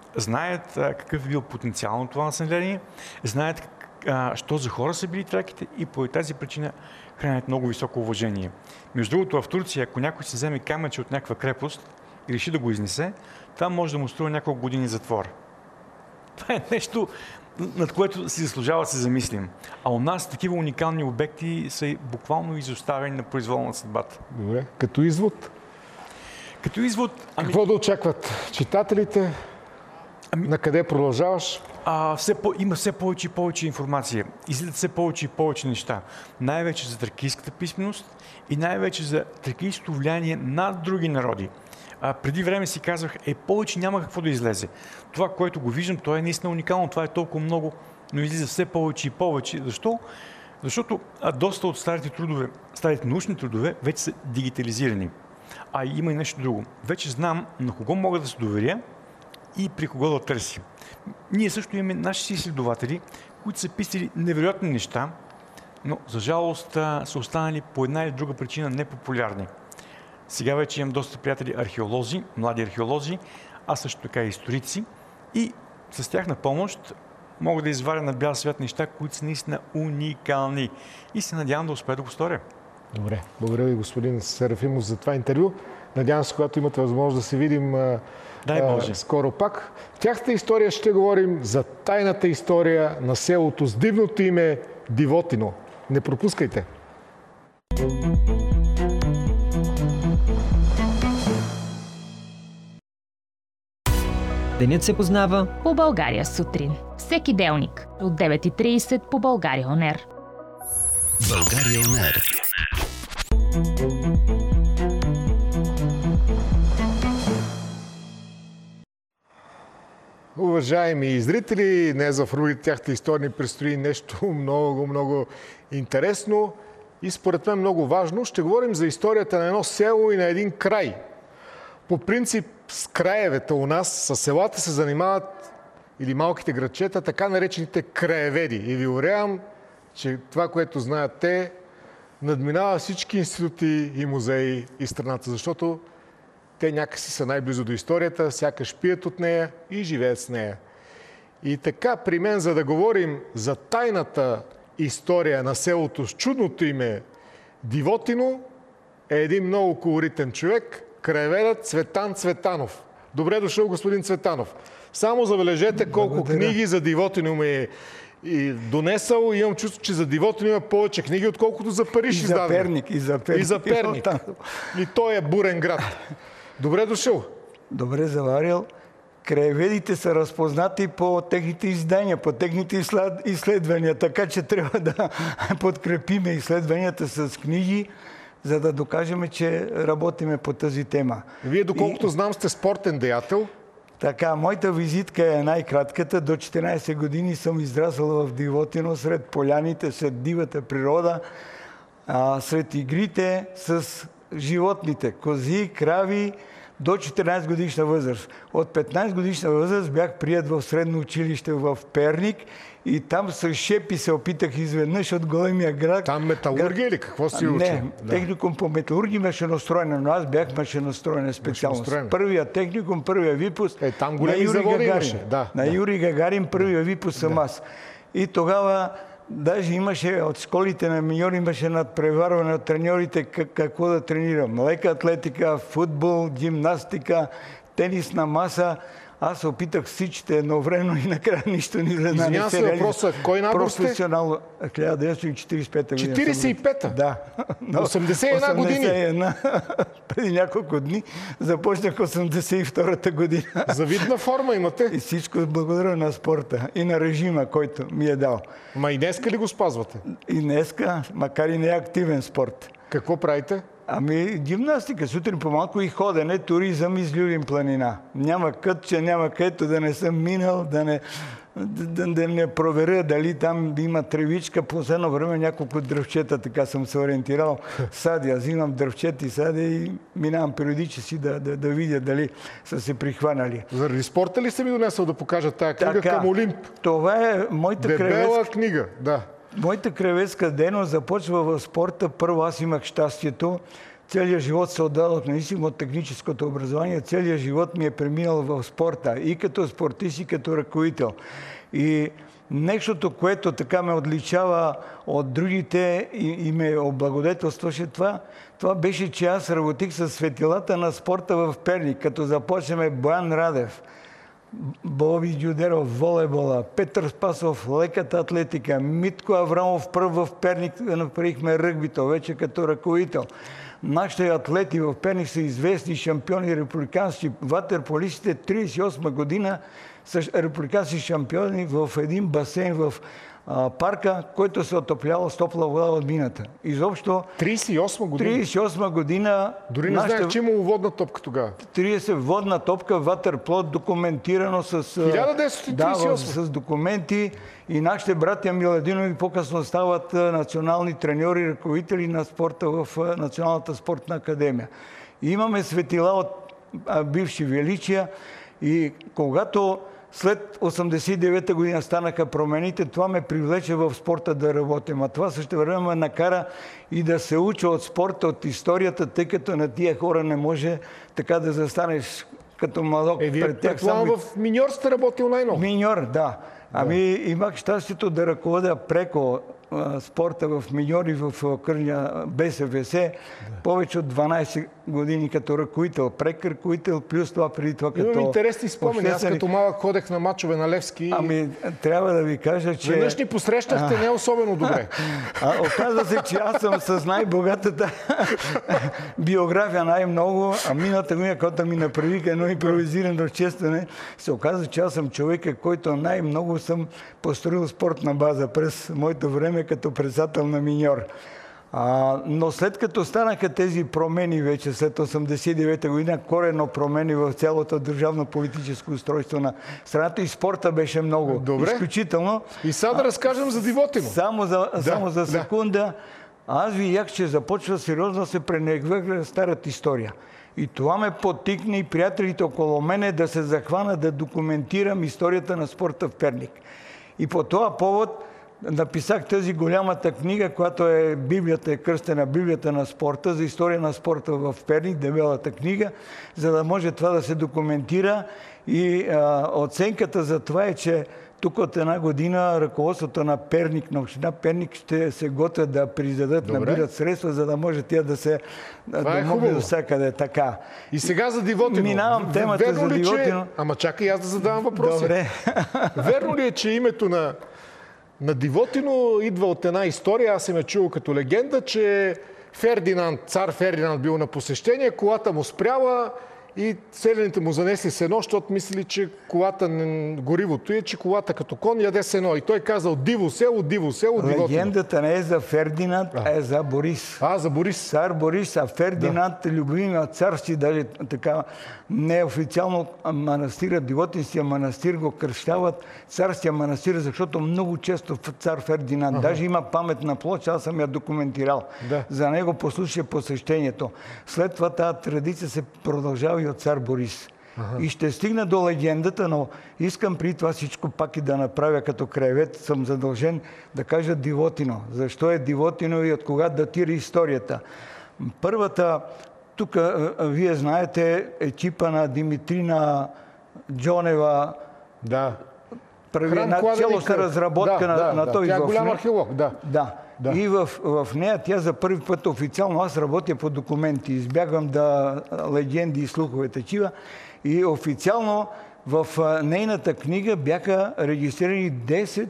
[SPEAKER 1] знаят а, какъв е бил потенциал на това население, знаят а, що за хора са били траките и по тази причина хранят много високо уважение. Между другото, в Турция, ако някой се вземе камъче от някаква крепост и реши да го изнесе, там може да му струва няколко години затвор. Това е нещо, над което си заслужава да се замислим. А у нас такива уникални обекти са буквално изоставени на произвол на съдбата.
[SPEAKER 2] Добре. Като извод?
[SPEAKER 1] Като извод...
[SPEAKER 2] Ами... Какво да очакват читателите? Ами... На къде продължаваш?
[SPEAKER 1] А, все по... Има все повече и повече информация. Излизат все повече и повече неща. Най-вече за тракийската писменост и най-вече за тракийското влияние над други народи. А, преди време си казвах, е, повече няма какво да излезе. Това, което го виждам, то е наистина уникално, това е толкова много, но излиза все повече и повече. Защо? Защото а, доста от старите трудове, старите научни трудове вече са дигитализирани. А има и нещо друго. Вече знам на кого мога да се доверя и при кого да търся. Ние също имаме наши си изследователи, които са писали невероятни неща, но за жалост са останали по една или друга причина непопулярни. Сега вече имам доста приятели археолози, млади археолози, а също така и историци. И с тяхна помощ мога да изваря на бял свят неща, които са наистина уникални. И се надявам да успея да го сторя.
[SPEAKER 2] Добре. Благодаря ви, господин Серафимов, за това интервю. Надявам се, когато имате възможност да се видим
[SPEAKER 1] Дай Боже.
[SPEAKER 2] а, скоро пак. В тяхната история ще говорим за тайната история на селото с дивното име Дивотино. Не пропускайте!
[SPEAKER 3] Денят се познава
[SPEAKER 4] по България сутрин. Всеки делник от девет и трийсет по България он ер.
[SPEAKER 5] България он ер.
[SPEAKER 2] Уважаеми зрители, днес в рубриката Тяхната история ни предстои нещо много, много интересно и според мен много важно. Ще говорим за историята на едно село и на един край. По принцип с краевете у нас, с селата се занимават или малките градчета, така наречените краеведи. И ви уверявам, че това, което знаят те, надминава всички институти и музеи и страната, защото те някакси са най-близо до историята, сякаш пият от нея и живеят с нея. И така, при мен, за да говорим за тайната история на селото с чудното име Дивотино, е един много колоритен човек, краеведът Цветан Цветанов. Добре дошъл, господин Цветанов. Само забележете колко Благодаря. Книги за Дивотино ме е и донесъл. Имам чувство, че за Дивотино има повече книги, отколкото за Париж.
[SPEAKER 6] И за Перник. И за Перник.
[SPEAKER 2] И за Перник. И той е бурен град. Добре дошъл.
[SPEAKER 6] Добре заварил. Краеведите са разпознати по техните издания, по техните изследвания, така че трябва да подкрепиме изследванията с книги, за да докажем, че работиме по тази тема.
[SPEAKER 2] Вие, доколкото и... знам, сте спортен деятел.
[SPEAKER 6] Така, моята визитка е най-кратката. До четиринайсет години съм израсъл в Дивотино, сред поляните, сред дивата природа, а, сред игрите с животните, кози, крави, до четиринайсет годишна възраст. От петнайсет годишна възраст бях прият в средно училище в Перник и там с шепи се опитах изведнъж от големия град.
[SPEAKER 2] Там металургия или какво си учил?
[SPEAKER 6] Не, да. Техникум по металургия машиностроене, но аз бях машиностроене специалност. Машиностроене. Първия техникум, първия випуск
[SPEAKER 2] е, там големи заводи имаше. Да,
[SPEAKER 6] на
[SPEAKER 2] да.
[SPEAKER 6] Юрий Гагарин, първия випуск съм
[SPEAKER 2] да.
[SPEAKER 6] аз. И тогава даже имаше, от школите на миньори имаше надпреварване от треньорите какво да тренирам. Лека атлетика, футбол, гимнастика, тенис на маса. Аз се опитах всичките едновременно и накрая нищо ни за да
[SPEAKER 2] не се въпроса, кой набор сте?
[SPEAKER 6] Професионално хиляда деветстотин четирийсет и пета година.
[SPEAKER 2] четирийсет и пета?
[SPEAKER 6] Да.
[SPEAKER 2] осемдесет и една години?
[SPEAKER 6] осемдесет и една. Преди няколко дни започнах осемдесет и втората година.
[SPEAKER 2] Завидна форма имате.
[SPEAKER 6] И всичко благодаря на спорта и на режима, който ми е дал.
[SPEAKER 2] Ма и днеска ли го спазвате?
[SPEAKER 6] И днеска, макар и не е активен спорт.
[SPEAKER 2] Какво правите?
[SPEAKER 6] Ами гимнастика, сутрин по-малко и ходене, туризъм из Люлин планина. Няма кътче, няма където да не съм минал, да не, да, да не проверя дали там има тревичка. По последно време няколко дръвчета, така съм се ориентирал. Садя, взимам дръвчета и садя и минавам периодически да, да, да видя дали са се прихванали.
[SPEAKER 2] Заради спорта ли се ми донесъл да покажа тая книга така, към Олимп?
[SPEAKER 6] Това е моята
[SPEAKER 2] Дебела
[SPEAKER 6] кревецка
[SPEAKER 2] книга, да.
[SPEAKER 6] Моята кревецка дейност започва в спорта. Първо аз имах щастието. Целият живот се отдадох, независимо от техническото образование. Целият живот ми е преминал в спорта. И като спортист, и като ръководител. И нещото, което така ме отличава от другите и, и ме облагодетелстваше това, това беше, че аз работих с светилата на спорта в Перник. Като започнем Боян Радев, Боби Дюдеров, волейбола, Петър Спасов, леката атлетика, Митко Аврамов, първо в Перник направихме ръгбито, вече като ръководител. Нашите атлети в Перник са известни шампиони републикански. Ватерполистите трийсет и осма година са републикански шампиони в един басейн в а, парка, който се отоплява с топла вода от мината. Изобщо
[SPEAKER 2] трийсет и осма година?
[SPEAKER 6] трийсет и осма година...
[SPEAKER 2] Дори не нашите... знаех, че имало водна топка тогава.
[SPEAKER 6] трийсет водна топка, ватерплот, документирано с...
[SPEAKER 2] хиляда деветстотин трийсет и осма?
[SPEAKER 6] Да, с документи. И нашите братя Миладинови по-късно стават национални треньори, ръководители на спорта в Националната спортна академия. И имаме светила от а, бивши величия и когато след осемдесет и девета година станаха промените, това ме привлече в спорта да работим. А това също време ме накара и да се уча от спорта, от историята, тъй като на тия хора не може така да застанеш като младок
[SPEAKER 2] е,
[SPEAKER 6] пред тях.
[SPEAKER 2] Само... в миньор сте работил най-много?
[SPEAKER 6] Миньор, да. Ами имах щастието да ръководя преко а, спорта в миньори в Кърня БСВС. Да. Повече от дванайсет години като ръководител, прек ръководител, плюс това преди това като...
[SPEAKER 2] Имам интересни спомени. Аз като малък ходех на мачове на Левски.
[SPEAKER 6] Ами трябва да ви кажа, че...
[SPEAKER 2] Веднъж ни посрещахте а... не особено добре.
[SPEAKER 6] А, оказва се, че аз съм с най-богатата биография най-много, а миналата година, когато ми направиха едно импровизирано честване, се оказа, че аз съм човека, който най-много съм построил спортна база през моето време като председател на миньор. А, но след като станаха тези промени вече след осемдесет и девета година, коренно промени в цялото държавно политическо устройство на страната и спорта беше много.
[SPEAKER 2] Добре.
[SPEAKER 6] Изключително.
[SPEAKER 2] И сега да разкажем за Дивотино.
[SPEAKER 6] Само за, да, само за секунда. Да. Аз видях, че започва сериозно да се пренебрегва старата история. И това ме подтикна и приятелите около мене да се захвана да документирам историята на спорта в Перник. И по това повод написах тази голямата книга, която е Библията, е кръстена Библията на спорта, за история на спорта в Перник, дебелата книга, за да може това да се документира. И а, оценката за това е, че тук от една година ръководството на Перник, на община Перник, ще се готвят да призадат, набират средства, за да може тия да се
[SPEAKER 2] Това е
[SPEAKER 6] домогнат до всякъде. Така.
[SPEAKER 2] И сега за Дивотино.
[SPEAKER 6] Минавам темата
[SPEAKER 2] Верно
[SPEAKER 6] за
[SPEAKER 2] ли,
[SPEAKER 6] Дивотино.
[SPEAKER 2] Че... Ама чакай аз да задавам въпроси.
[SPEAKER 6] Добре.
[SPEAKER 2] Верно ли е, че името на, на Дивотино идва от една история, аз съм я чул като легенда, че Фердинанд, цар Фердинанд бил на посещение, колата му спряла и селените му занесли сено, защото мисли, че колата, горивото е, че колата като кон яде сено. И той казал диво село, диво село, Дивотино.
[SPEAKER 6] Легендата не е за Фердинанд, а е за Борис.
[SPEAKER 2] А, за Борис.
[SPEAKER 6] Цар Борис, а Фердинанд, да. Любимият цар си, даже така неофициално манастира, Дивотинския манастир го кръщават царския манастир, защото много често цар Фердинанд, ага. Даже има паметна плоча, аз съм я документирал. Да. За него послуша посещението. След това тази традиция се продължава и от цар Борис. Ага. И ще стигна до легендата, но искам при това всичко пак и да направя като краевед. Съм задължен да кажа Дивотино. Защо е Дивотино и от кога датира историята? Първата, тук вие знаете, екипа на Димитрина Джонева
[SPEAKER 2] да.
[SPEAKER 6] прави една цялостна разработка
[SPEAKER 2] да,
[SPEAKER 6] на,
[SPEAKER 2] да,
[SPEAKER 6] на
[SPEAKER 2] да.
[SPEAKER 6] този.
[SPEAKER 2] Тя е голям археолог, да.
[SPEAKER 6] Да. Да. И в, в нея тя за първи път официално, аз работя по документи, избягвам да легенди и слухове такива, и официално в нейната книга бяха регистрирани десет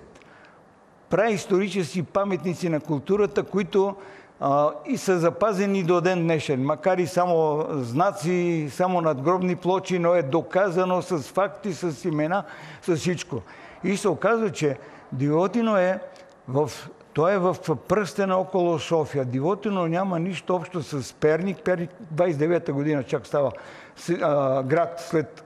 [SPEAKER 6] праисторически паметници на културата, които а, и са запазени до ден днешен. Макар и само знаци, само надгробни плочи, но е доказано с факти, с имена, с всичко. И се оказва, че Дивотино е в Той е в пръстена около София. Дивотино няма нищо общо с Перник. Перник двайсет и девета година чак става а, град след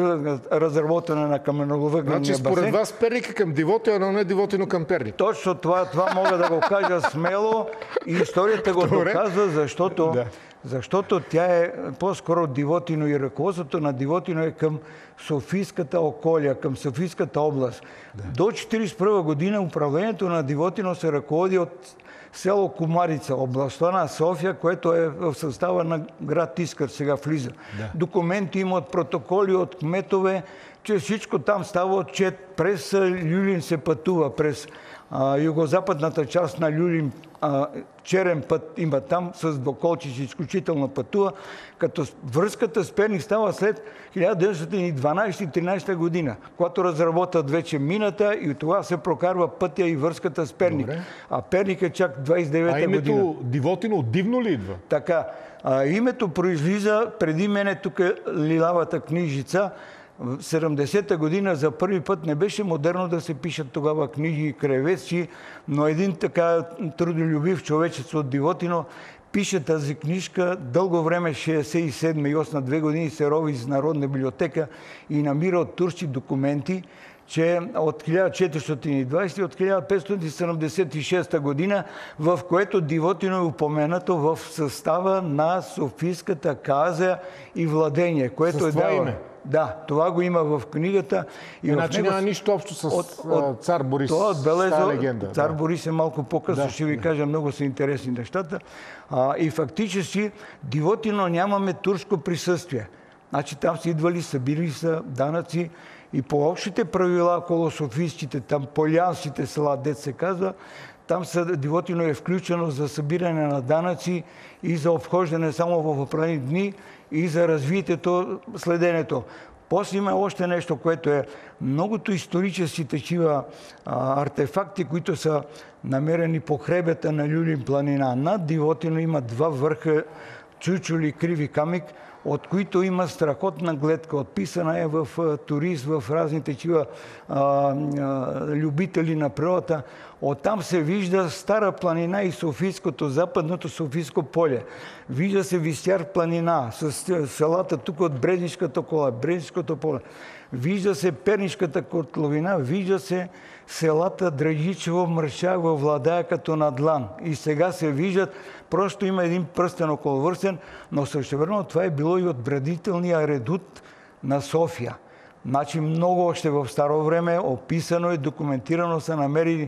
[SPEAKER 6] разработване на каменоловъгнения
[SPEAKER 2] значи,
[SPEAKER 6] басейн.
[SPEAKER 2] според вас Перник е към Дивотино, но не Дивотино към Перник.
[SPEAKER 6] Точно това, това мога да го кажа смело и историята го доказва, защото, да. защото тя е по-скоро Дивотино и ръководството на Дивотино е към Софийската околия, към Софийската област. Да. До четирийсет и първа година управлението на Дивотино се ръководи от село Комарица, областта на София, което е в състава на град Искър, сега влиза. Да. Документи има от протоколи, от кметове, че всичко там става отчет. През Люлин се пътува, през а, югозападната част на Люлин, а, черен път има там, с двуколчици изключително пътува, като връзката с Перник става след хиляда деветстотин и дванадесета и тринадесета година, когато разработват вече мината и от това се прокарва пътя и връзката с Перник. Добре. А Перник е чак двайсет и девета година.
[SPEAKER 2] А името Дивотино от Дивно ли идва?
[SPEAKER 6] Така. А, името произлиза, преди мене тук е лилавата книжица, в седемдесета година за първи път не беше модерно да се пишат тогава книги и краеведци, но един така трудолюбив човечец от Дивотино пише тази книжка. Дълго време, шейсет и седма и осма, две години се рови из Народна библиотека и намира от турци документи, че от хиляда четиристотин и двайсета и от хиляда петстотин седемдесет и шеста година, в което Дивотино е упоменато в състава на Софийската каза и владение, което
[SPEAKER 2] с
[SPEAKER 6] е
[SPEAKER 2] това
[SPEAKER 6] дава.
[SPEAKER 2] име.
[SPEAKER 6] Да, това го има в книгата. И
[SPEAKER 2] иначе
[SPEAKER 6] него...
[SPEAKER 2] няма нищо общо с
[SPEAKER 6] от, от...
[SPEAKER 2] цар Борис.
[SPEAKER 6] Това отбелеза...
[SPEAKER 2] легенда.
[SPEAKER 6] Цар
[SPEAKER 2] да.
[SPEAKER 6] Борис е малко по-късно, да, ще ви да. кажа, много са интересни нещата. А, и фактически Дивотино нямаме турско присъствие. Значи там са идвали, събирали са данъци и по общите правила около софийските, там полянските села, дет се казва, там са, Дивотино е включено за събиране на данъци и за обхождане само в определени дни и за развитието, следенето. После има още нещо, което е многото исторически такива а, артефакти, които са намерени по хребета на Люлин планина. Над Дивотино има два върха, чучули, криви камик, от които има страхотна гледка. Отписана е в а, турист, в разни такива а, а, любители на природата. Оттам се вижда Стара планина и Софийското, западното Софийско поле. Вижда се Вистяр планина с селата тук от Брезнишката кола, Брезнишкото поле. Вижда се Пернишката котловина, вижда се селата Драгичево, Мършаево, Владая като надлан. И сега се виждат, просто има един пръстен околовърстен, но същевременно това е било и отбранителния редут на София. Значи много още в старо време описано и документирано са намерили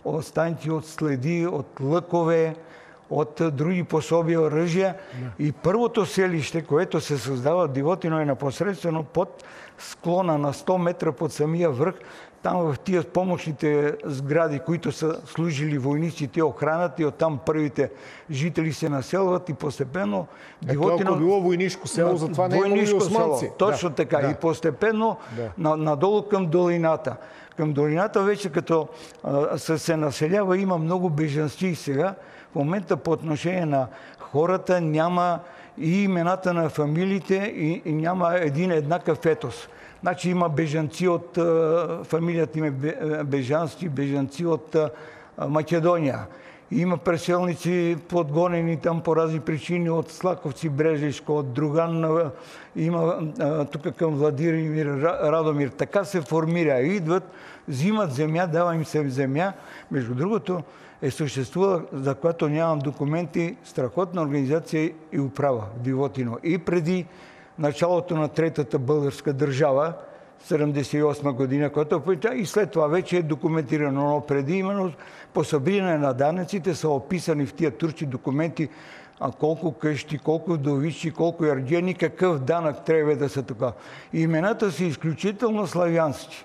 [SPEAKER 6] останки от следи, от лъкове, от други пособия, оръжия. Да. И първото селище, което се създава в Дивотино, е непосредствено под склона на сто метра под самия връх. Там в тия помощните сгради, които са служили войниците, охраната, и оттам първите жители се населват и постепенно
[SPEAKER 2] Дивотино... Е, било войнишко село, затова не е имало и османци.
[SPEAKER 6] Село. Точно
[SPEAKER 2] да.
[SPEAKER 6] така. Да. И постепенно да. надолу към долината. Към долината вече като а, се населява, има много бежанци сега. В момента по отношение на хората няма и имената на фамилиите и, и няма един еднакъв етос. Значи има бежанци от а, фамилията им е Бежански, бежанци от а, Македония. Има преселници подгонени там по разни причини от Слаковци, Брежишко, от Друган, а, има а, тук към Владимир, Радомир. Така се формира. Идват, взимат земя, дава им се земя. Между другото, е съществувала, за която нямам документи, страхотна организация и управа в Дивотино. И преди началото на Третата българска държава, седемдесет и осма година, която и след това вече е документирано. Но преди именно по събиране на данъците са описани в тия турски документи а колко къщи, колко вдовици, колко ярдени, какъв данък трябва да са така. Имената са изключително славянски.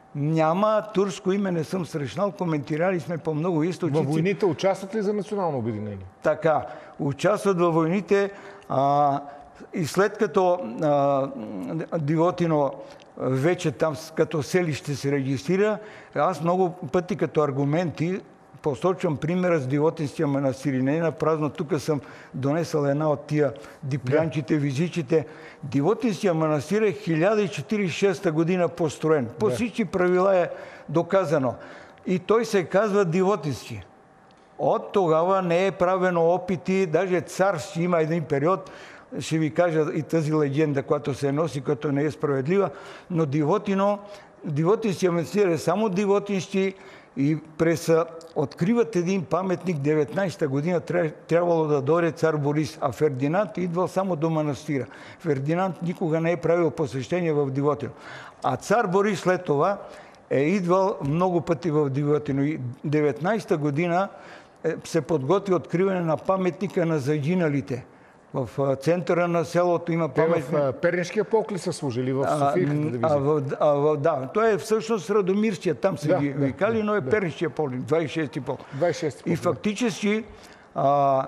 [SPEAKER 6] Няма турско име, не съм срещнал, коментирали сме по много източници.
[SPEAKER 2] Във войните участват ли за национално обединение?
[SPEAKER 6] Така, участват във войните а, и след като а, Дивотино вече там като селище се регистрира, аз много пъти като аргументи посочвам примера с Дивотинския манастир. Не е на празно, тук съм донесъл една от тия диплянчите, визичите. Дивотинския манастир е хиляда четиридесет и шеста година построен. По да. всички правила е доказано. И той се казва Дивотински. От тогава не е правено опити, даже царски има един период, ще ви кажа и тази легенда, която се носи, която не е справедлива, но Дивотино, Дивотинския манастир е само Дивотински и през откриват един паметник деветнадесета година, трябвало да дойде цар Борис, а Фердинанд идвал само до манастира. Фердинанд никога не е правил посещение в Дивотино. А цар Борис след това е идвал много пъти в Дивотино. И деветнадесета година се подготви откриване на паметника на загиналите. В центъра на селото има паметник.
[SPEAKER 2] Те в Пернишкия полк ли са служили в Софийската дивизия?
[SPEAKER 6] А, в, а, в, да, той е всъщност Радомирския, там са
[SPEAKER 2] да,
[SPEAKER 6] ги
[SPEAKER 2] да,
[SPEAKER 6] викали,
[SPEAKER 2] да,
[SPEAKER 6] но е
[SPEAKER 2] да.
[SPEAKER 6] Пернишкия полк, двадесет и шести полк.
[SPEAKER 2] двадесет и шести полк.
[SPEAKER 6] И фактически а,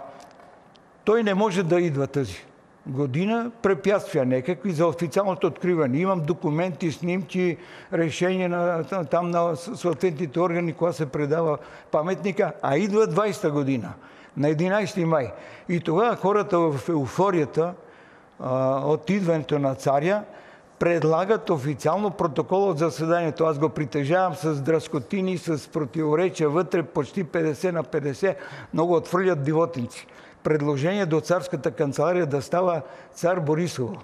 [SPEAKER 6] той не може да идва тази година. Препятствия някакви за официалното откриване. Имам документи, снимки, решения на, там на съответните органи, кога се предава паметника, а идва двадесета година. На единадесети май. И тогава хората в еуфорията а, от идването на царя предлагат официално протокол от заседанието. Аз го притежавам с дръскотини, с противоречия вътре, почти петдесет на петдесет. Много отвърлят дивотинци. Предложение до царската канцелария да става цар Борисово.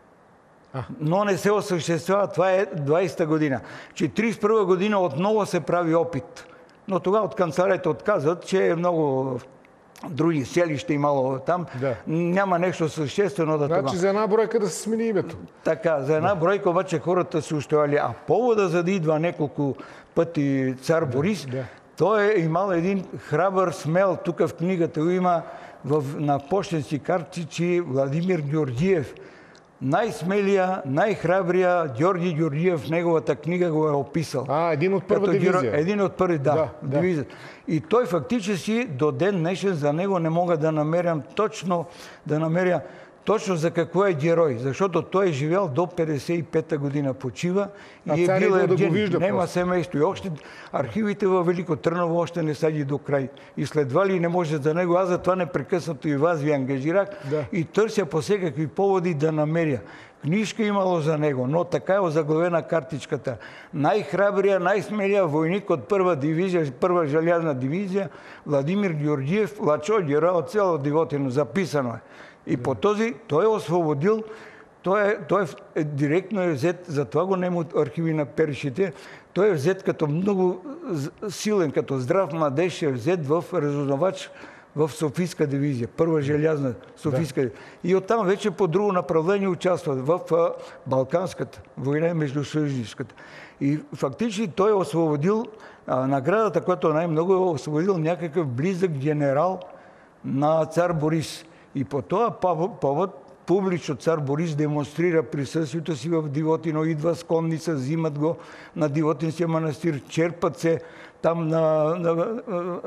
[SPEAKER 6] Но не се осъществява. Това е двадесета година. четиридесет и първа година отново се прави опит. Но тогава от канцеларията отказват, че е много други селища имало там. Да. Няма нещо съществено да това.
[SPEAKER 2] Значи за една бройка да се смени името.
[SPEAKER 6] Така, за една да. бройка обаче хората се устояли. А повода за да идва няколко пъти цар Борис, да. той е имал един храбър, смел, тук в книгата има в, на почтенски карти, че Владимир Георгиев, най-смелия, най-храбрия Георги Георгиев в неговата книга го е описал.
[SPEAKER 2] А, един от първа дивизия.
[SPEAKER 6] Геро... Един от първи, да, да, да. дивизия. И той фактически до ден днешен за него не мога да намерям точно, да намеря точно за какво е герой. Защото той е живял до петдесет и пета година, почива
[SPEAKER 2] а
[SPEAKER 6] и е бил ерген.
[SPEAKER 2] Да
[SPEAKER 6] Нема семейство. И още архивите във Велико Търново още не са ги до край. Изследвали не може за него. Аз затова непрекъснато и вас ви ангажирах да. и търся по всякакви поводи да намеря. Книжка имало за него, но така е озаглавена картичката. Най-храбрия, най-смелия войник от първа дивизия, първа желязна дивизия, Владимир Георгиев, Лачо герой от цяло Дивотино. Записано е. И по този той е освободил, той е, той е директно е взет, затова го нема от архиви на першите, той е взет като много силен, като здрав младеж, е взет в разузнавач в Софийска дивизия, първа желязна Софийска дивизия. И оттам вече по друго направление участват в а, Балканската война между съюзническата. И фактически той е освободил а, наградата, която най-много е освободил някакъв близък генерал на цар Борис. И по този повод публично цар Борис демонстрира присъствието си в Дивотино, идва с конница, взимат го на Дивотинския манастир, черпат се там на, на, на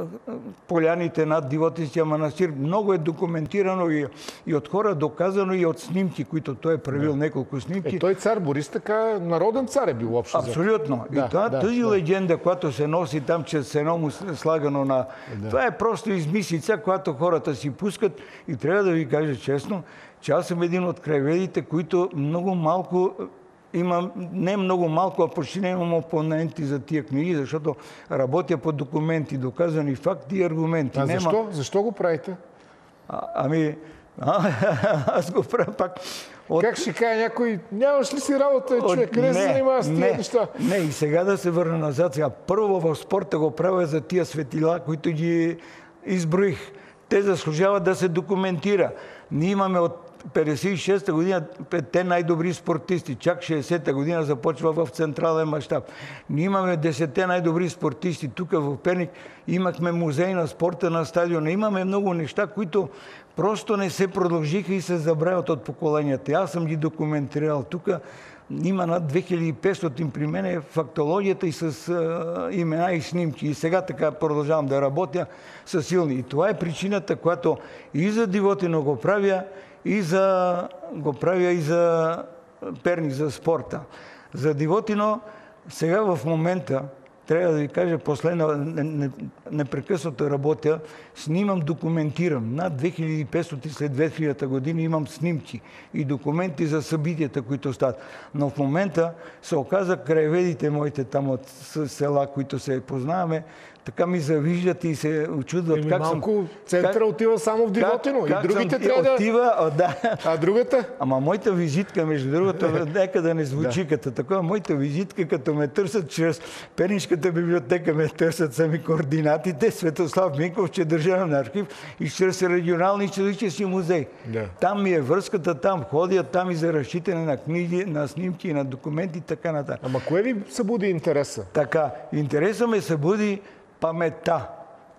[SPEAKER 6] поляните над Дивотинския манастир. Много е документирано и, и от хора доказано, и от снимки, които той е правил, да. Няколко снимки.
[SPEAKER 2] Е, той цар Борис така народен цар е бил общо.
[SPEAKER 6] Абсолютно.
[SPEAKER 2] Да,
[SPEAKER 6] и това,
[SPEAKER 2] да,
[SPEAKER 6] тази
[SPEAKER 2] да.
[SPEAKER 6] легенда, която се носи там, че сено му слагано на... Да. Това е просто измислица, която хората си пускат, и трябва да ви кажа честно, че аз съм един от краеведите, които много малко имам, не много малко, а почти не имам опоненти за тия книги, защото работя по документи, доказани факти и аргументи.
[SPEAKER 2] А
[SPEAKER 6] Нема...
[SPEAKER 2] защо? Защо го правите?
[SPEAKER 6] А, ами, а, аз го правя пак.
[SPEAKER 2] От... Как ще каже някой, нямаш ли си работа, човек? Къде се занимава с тия неща?
[SPEAKER 6] Не, и сега да се върна назад. Сега, първо в спорта го правя за тия светила, които ги изброих. Те заслужават да се документира. Ние имаме от петдесет и шеста година петте най-добри спортисти. Чак шейсета година започва в централен мащаб. Ние имаме десетте най-добри спортисти. Тук в Перник имахме музей на спорта на стадиона. Имаме много неща, които просто не се продължиха и се забравят от поколенията. Аз съм ги документирал. Тук има над две хиляди и петстотин при мен е фактологията и с а, имена и снимки. И сега така продължавам да работя с силни. И това е причината, която и за Дивотино го правя, и за, го правя и за Перник, за спорта. За Дивотино сега в момента, трябва да ви кажа, последна непрекъснато работя, снимам, документирам. Над две хиляди и петстотин след две хилядата година имам снимки и документи за събитията, които стават. Но в момента се оказа краеведите моите там от села, които се познаваме, така ми завиждат и се очудват.
[SPEAKER 2] Еми,
[SPEAKER 6] как
[SPEAKER 2] малко
[SPEAKER 6] съм,
[SPEAKER 2] центъра
[SPEAKER 6] как,
[SPEAKER 2] отива само в Дивотино.
[SPEAKER 6] Как,
[SPEAKER 2] и другите
[SPEAKER 6] съм,
[SPEAKER 2] трябва да...
[SPEAKER 6] Отива, а, да.
[SPEAKER 2] А другата?
[SPEAKER 6] Ама моята визитка, между другото, нека да не звучи да. Като такова, моята визитка, като ме търсят чрез Пернишката библиотека, ме търсят сами координатите, Светослав Минков, че е държавен архив, и чрез регионални исторически музей. Да. Там ми е връзката, там ходя, там и за разчитане на книги, на снимки, на документи и така нататък.
[SPEAKER 2] Ама кое ви събуди интереса?
[SPEAKER 6] Така, интереса ме събуди паметта.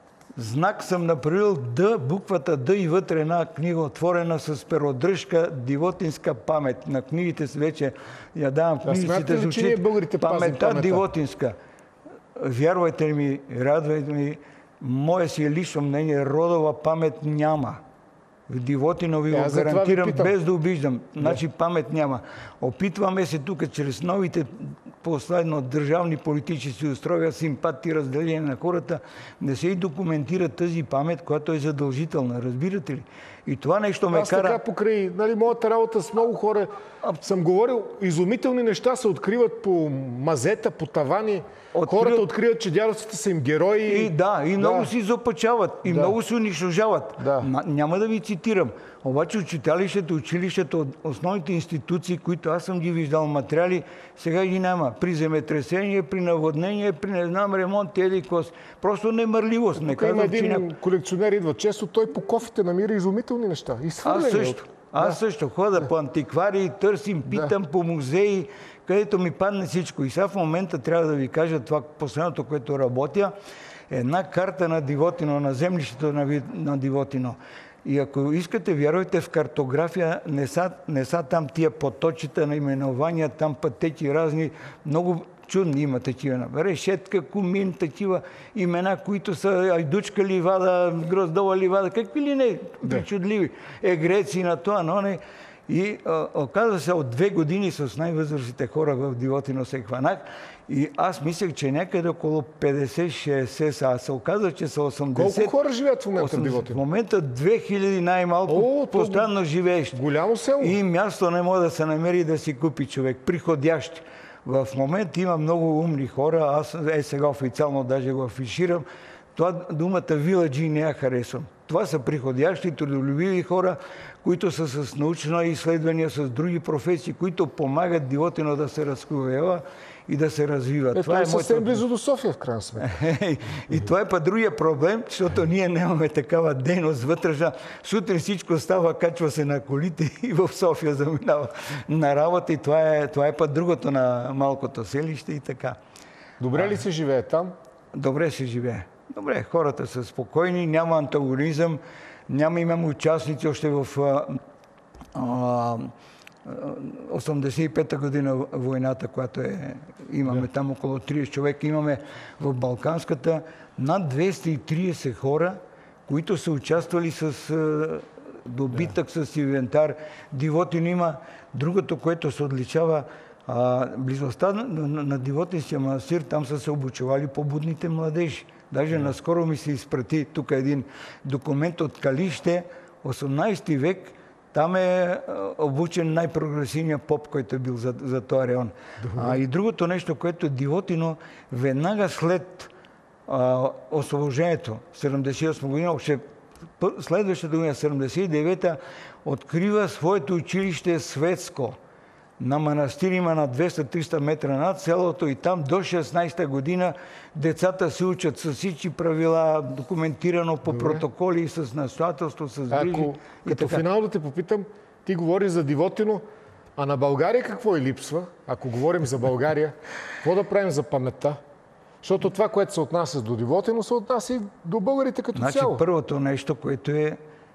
[SPEAKER 6] Знак съм направил Д, буквата Д и вътре една книга отворена с перодръжка Дивотинска памет. На книгите си вече я давам книгите за учит. Паметта Дивотинска. Вярвайте ми, радвайте ми, мое си е лично мнение, родова памет няма. В Дивотино ви го гарантирам, без да обиждам. Значи памет няма. Опитваме се тук чрез новите последно държавни политически устройства, симпатии, разделение на хората, не се и документира тази памет, която е задължителна. Разбирате ли? И това нещо ме
[SPEAKER 2] Аз
[SPEAKER 6] кара...
[SPEAKER 2] Аз така покрай, нали, моята работа с много хора съм говорил, изумителни неща се откриват по мазета, по тавани. Откриват... Хората откриват, че дядовците са им герои.
[SPEAKER 6] И да, и много да. Си изопачават, и да. Много се унищожават.
[SPEAKER 2] Да.
[SPEAKER 6] Няма да ви цитирам. Обаче учиталището, училището, основните институции, които аз съм ги виждал материали, сега ги няма. При земетресение, при наводнение, при не знам ремонт, еди кос. Просто немърливост. Не
[SPEAKER 2] казвам, има един няко... колекционер идва често, той по кофите намира изумителни неща. И
[SPEAKER 6] аз също. Аз да. Също хода да. По антикварии, търсим, питам да. По музеи, където ми падне всичко. И сега в момента трябва да ви кажа това последното, което работя, една карта на Дивотино, на землището на, на Дивотино. И ако искате, вярвайте, в картография не са, не са там тия поточета на именования, там пътеки разни, много чудни има такива. Решетка, Комин, такива имена, които са Айдучка ливада, Гроздова ливада, какви ли не, да. Чудливи. Егреци на това, но не. И а, оказва се, от две години с най-възрастните хора в Дивотино се хванах. И аз мислех, че някъде около петдесет-шейсет са. А се оказа, че са осемдесет.
[SPEAKER 2] Колко хора живеят в момента в Дивотино?
[SPEAKER 6] В момента две хиляди най-малко. О, постоянно живеещи.
[SPEAKER 2] Голямо село.
[SPEAKER 6] И място не може да се намери да си купи човек. Приходящи. В момента има много умни хора. Аз е сега официално даже го афиширам. Това думата виладжи не я харесвам. Това са приходящи, трудолюбиви хора, които са с научни изследвания, с други професии, които помагат Дивотино да се разкроява и да се развива.
[SPEAKER 2] Е, това е съвсем моята... близо до София, в крайна сметка.
[SPEAKER 6] И това е па другия проблем, защото ние нямаме такава дейност вътрешна. Сутрин всичко става, качва се на колите и в София заминава на работа. И това е, това е па другото на малкото селище и така.
[SPEAKER 2] Добре ли се живее там?
[SPEAKER 6] Добре се живее. Добре, хората са спокойни, няма антагонизъм, няма имаме участници още в а, осемдесет и пета година войната, която е, имаме да. Там около трийсет човека, имаме в Балканската над двеста и трийсет хора, които са участвали с а, добитък, да. С инвентар. Дивотин има. Другото, което се отличава, а, близостта на, на, на Дивотинския манастир, там са се обучавали по-будните младежи. Даже yeah. наскоро ми се изпрати тук един документ от Калище, осемнайсети век, там е обучен най-прогресивният поп, който е бил за, за този район. А, и другото нещо, което е Дивотино, веднага след а, освобождението, седемдесет и осма година, още следващата година, седемдесет и девета, открива своето училище светско. На манастир има на двеста-триста метра над селото и там до шестнайсета година децата се учат с всички правила, документирано по Добре. Протоколи, с настоятелство, с грижи.
[SPEAKER 2] Ако, като така. Финал да те попитам, ти говориш за Дивотино, а на България какво е липсва? Ако говорим за България, какво да правим за паметта? Защото това, което се отнася до Дивотино, се отнася и до българите като
[SPEAKER 6] значи,
[SPEAKER 2] цяло.
[SPEAKER 6] Първото нещо, което е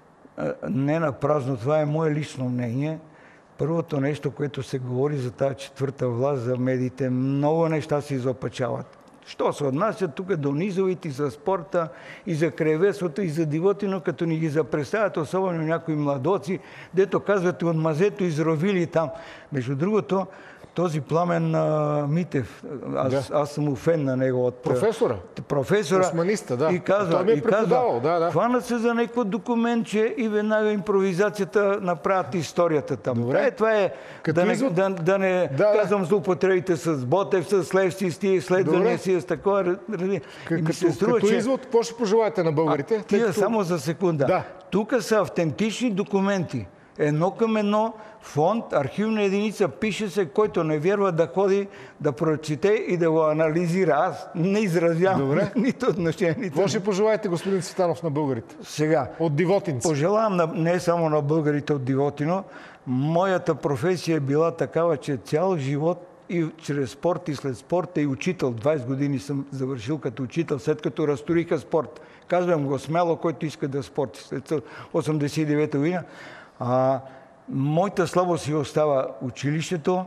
[SPEAKER 6] не на празно, това е мое лично мнение. Първото нещо, което се говори за тази четвърта власт, за медиите, много неща се изопачават. Що се отнася тук до низовите, за спорта, и за краеведството, и за Дивотино, като ни ги запредставят, особено някои младоци, дето казват от мазето изровили там. Между другото, този Пламен а, Митев, аз, да. аз съм му фен на него от
[SPEAKER 2] професора.
[SPEAKER 6] професора
[SPEAKER 2] Османиста, да.
[SPEAKER 6] И казва,
[SPEAKER 2] той ми е
[SPEAKER 6] и казва
[SPEAKER 2] да, да.
[SPEAKER 6] хванат се за някакво документче и веднага импровизацията направят историята там.
[SPEAKER 2] Добре.
[SPEAKER 6] Е, това е да не,
[SPEAKER 2] извод...
[SPEAKER 6] да, да не
[SPEAKER 2] да,
[SPEAKER 6] казвам злоупотребите с Ботев, с Левски, с тия изследвания си, с такова. К-
[SPEAKER 2] като струва, като че... извод, какво ще пожелаете на българите?
[SPEAKER 6] А, тия като... само за секунда.
[SPEAKER 2] Да.
[SPEAKER 6] Тук са автентични документи. Едно към едно, фонд, архивна единица, пише се, който не вярва да ходи, да прочете и да го анализира. Аз не изразявам нито отношение. Нито...
[SPEAKER 2] Какво ще пожелаете, господин Цветанов, на българите?
[SPEAKER 6] Сега.
[SPEAKER 2] От Дивотинци.
[SPEAKER 6] Пожелавам на, не само на българите от Дивотино. Моята професия е била такава, че цял живот и чрез спорт и след спорта и учител. двайсет години съм завършил като учител, след като разсториха спорт. Казвам го смело, който иска да спорти. След осемдесет и девета година. А, моята слабост си остава училището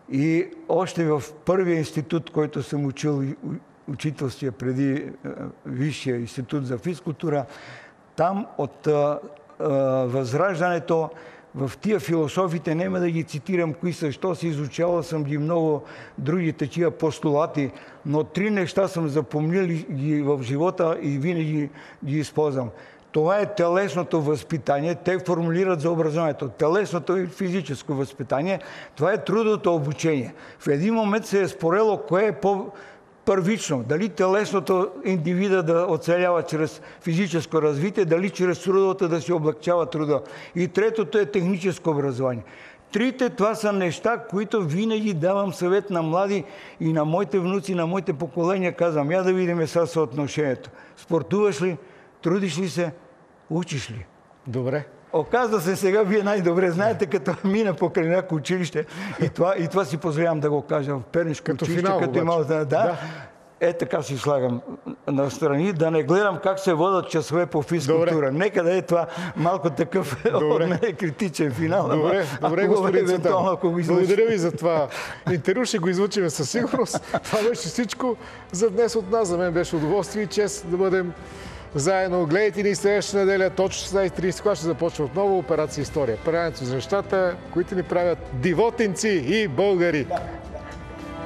[SPEAKER 6] и още в първия институт, който съм учил учителствия преди а, Висшия институт за физкултура, там от а, а, възраждането в тия философите, няма да ги цитирам кои са, що си изучавал съм ги много други такива постулати, но три неща съм запомнил ги в живота и винаги ги използвам. Това е телесното възпитание. Те формулират за образованието. Телесното и физическо възпитание. Това е трудовото обучение. В един момент се е спорело кое е по-първично. Дали телесното индивида да оцелява чрез физическо развитие, дали чрез трудовото да си облегчава труда. И третото е техническо образование. Трите това са неща, които винаги давам съвет на млади и на моите внуци, на моите поколения. Казвам, я да видим сега съотношението. Спортуваш ли? Трудиш ли се? Учиш ли?
[SPEAKER 2] Добре.
[SPEAKER 6] Оказва се сега, вие най-добре знаете, като мина покрай някакво училище. И това, и това си позволявам да го кажа в Пернишко
[SPEAKER 2] като
[SPEAKER 6] училище,
[SPEAKER 2] финал,
[SPEAKER 6] като имал да, да. Е, така си слагам настрани, да не гледам как се водят часове по физкултура. Добре. Нека да е това малко такъв от мен критичен финал.
[SPEAKER 2] Добре, добре, господин Цветанов. Благодаря ви за това интервю. Ще го излучим със сигурност. Това беше всичко за днес от нас. За мен беше удоволствие и чест да бъдем заедно. Гледайте ни следващата неделя, точно шестнайсет и трийсет, когато ще започне отново операция История. Предаването за нещата, които ни правят дивотинци и българи. Да.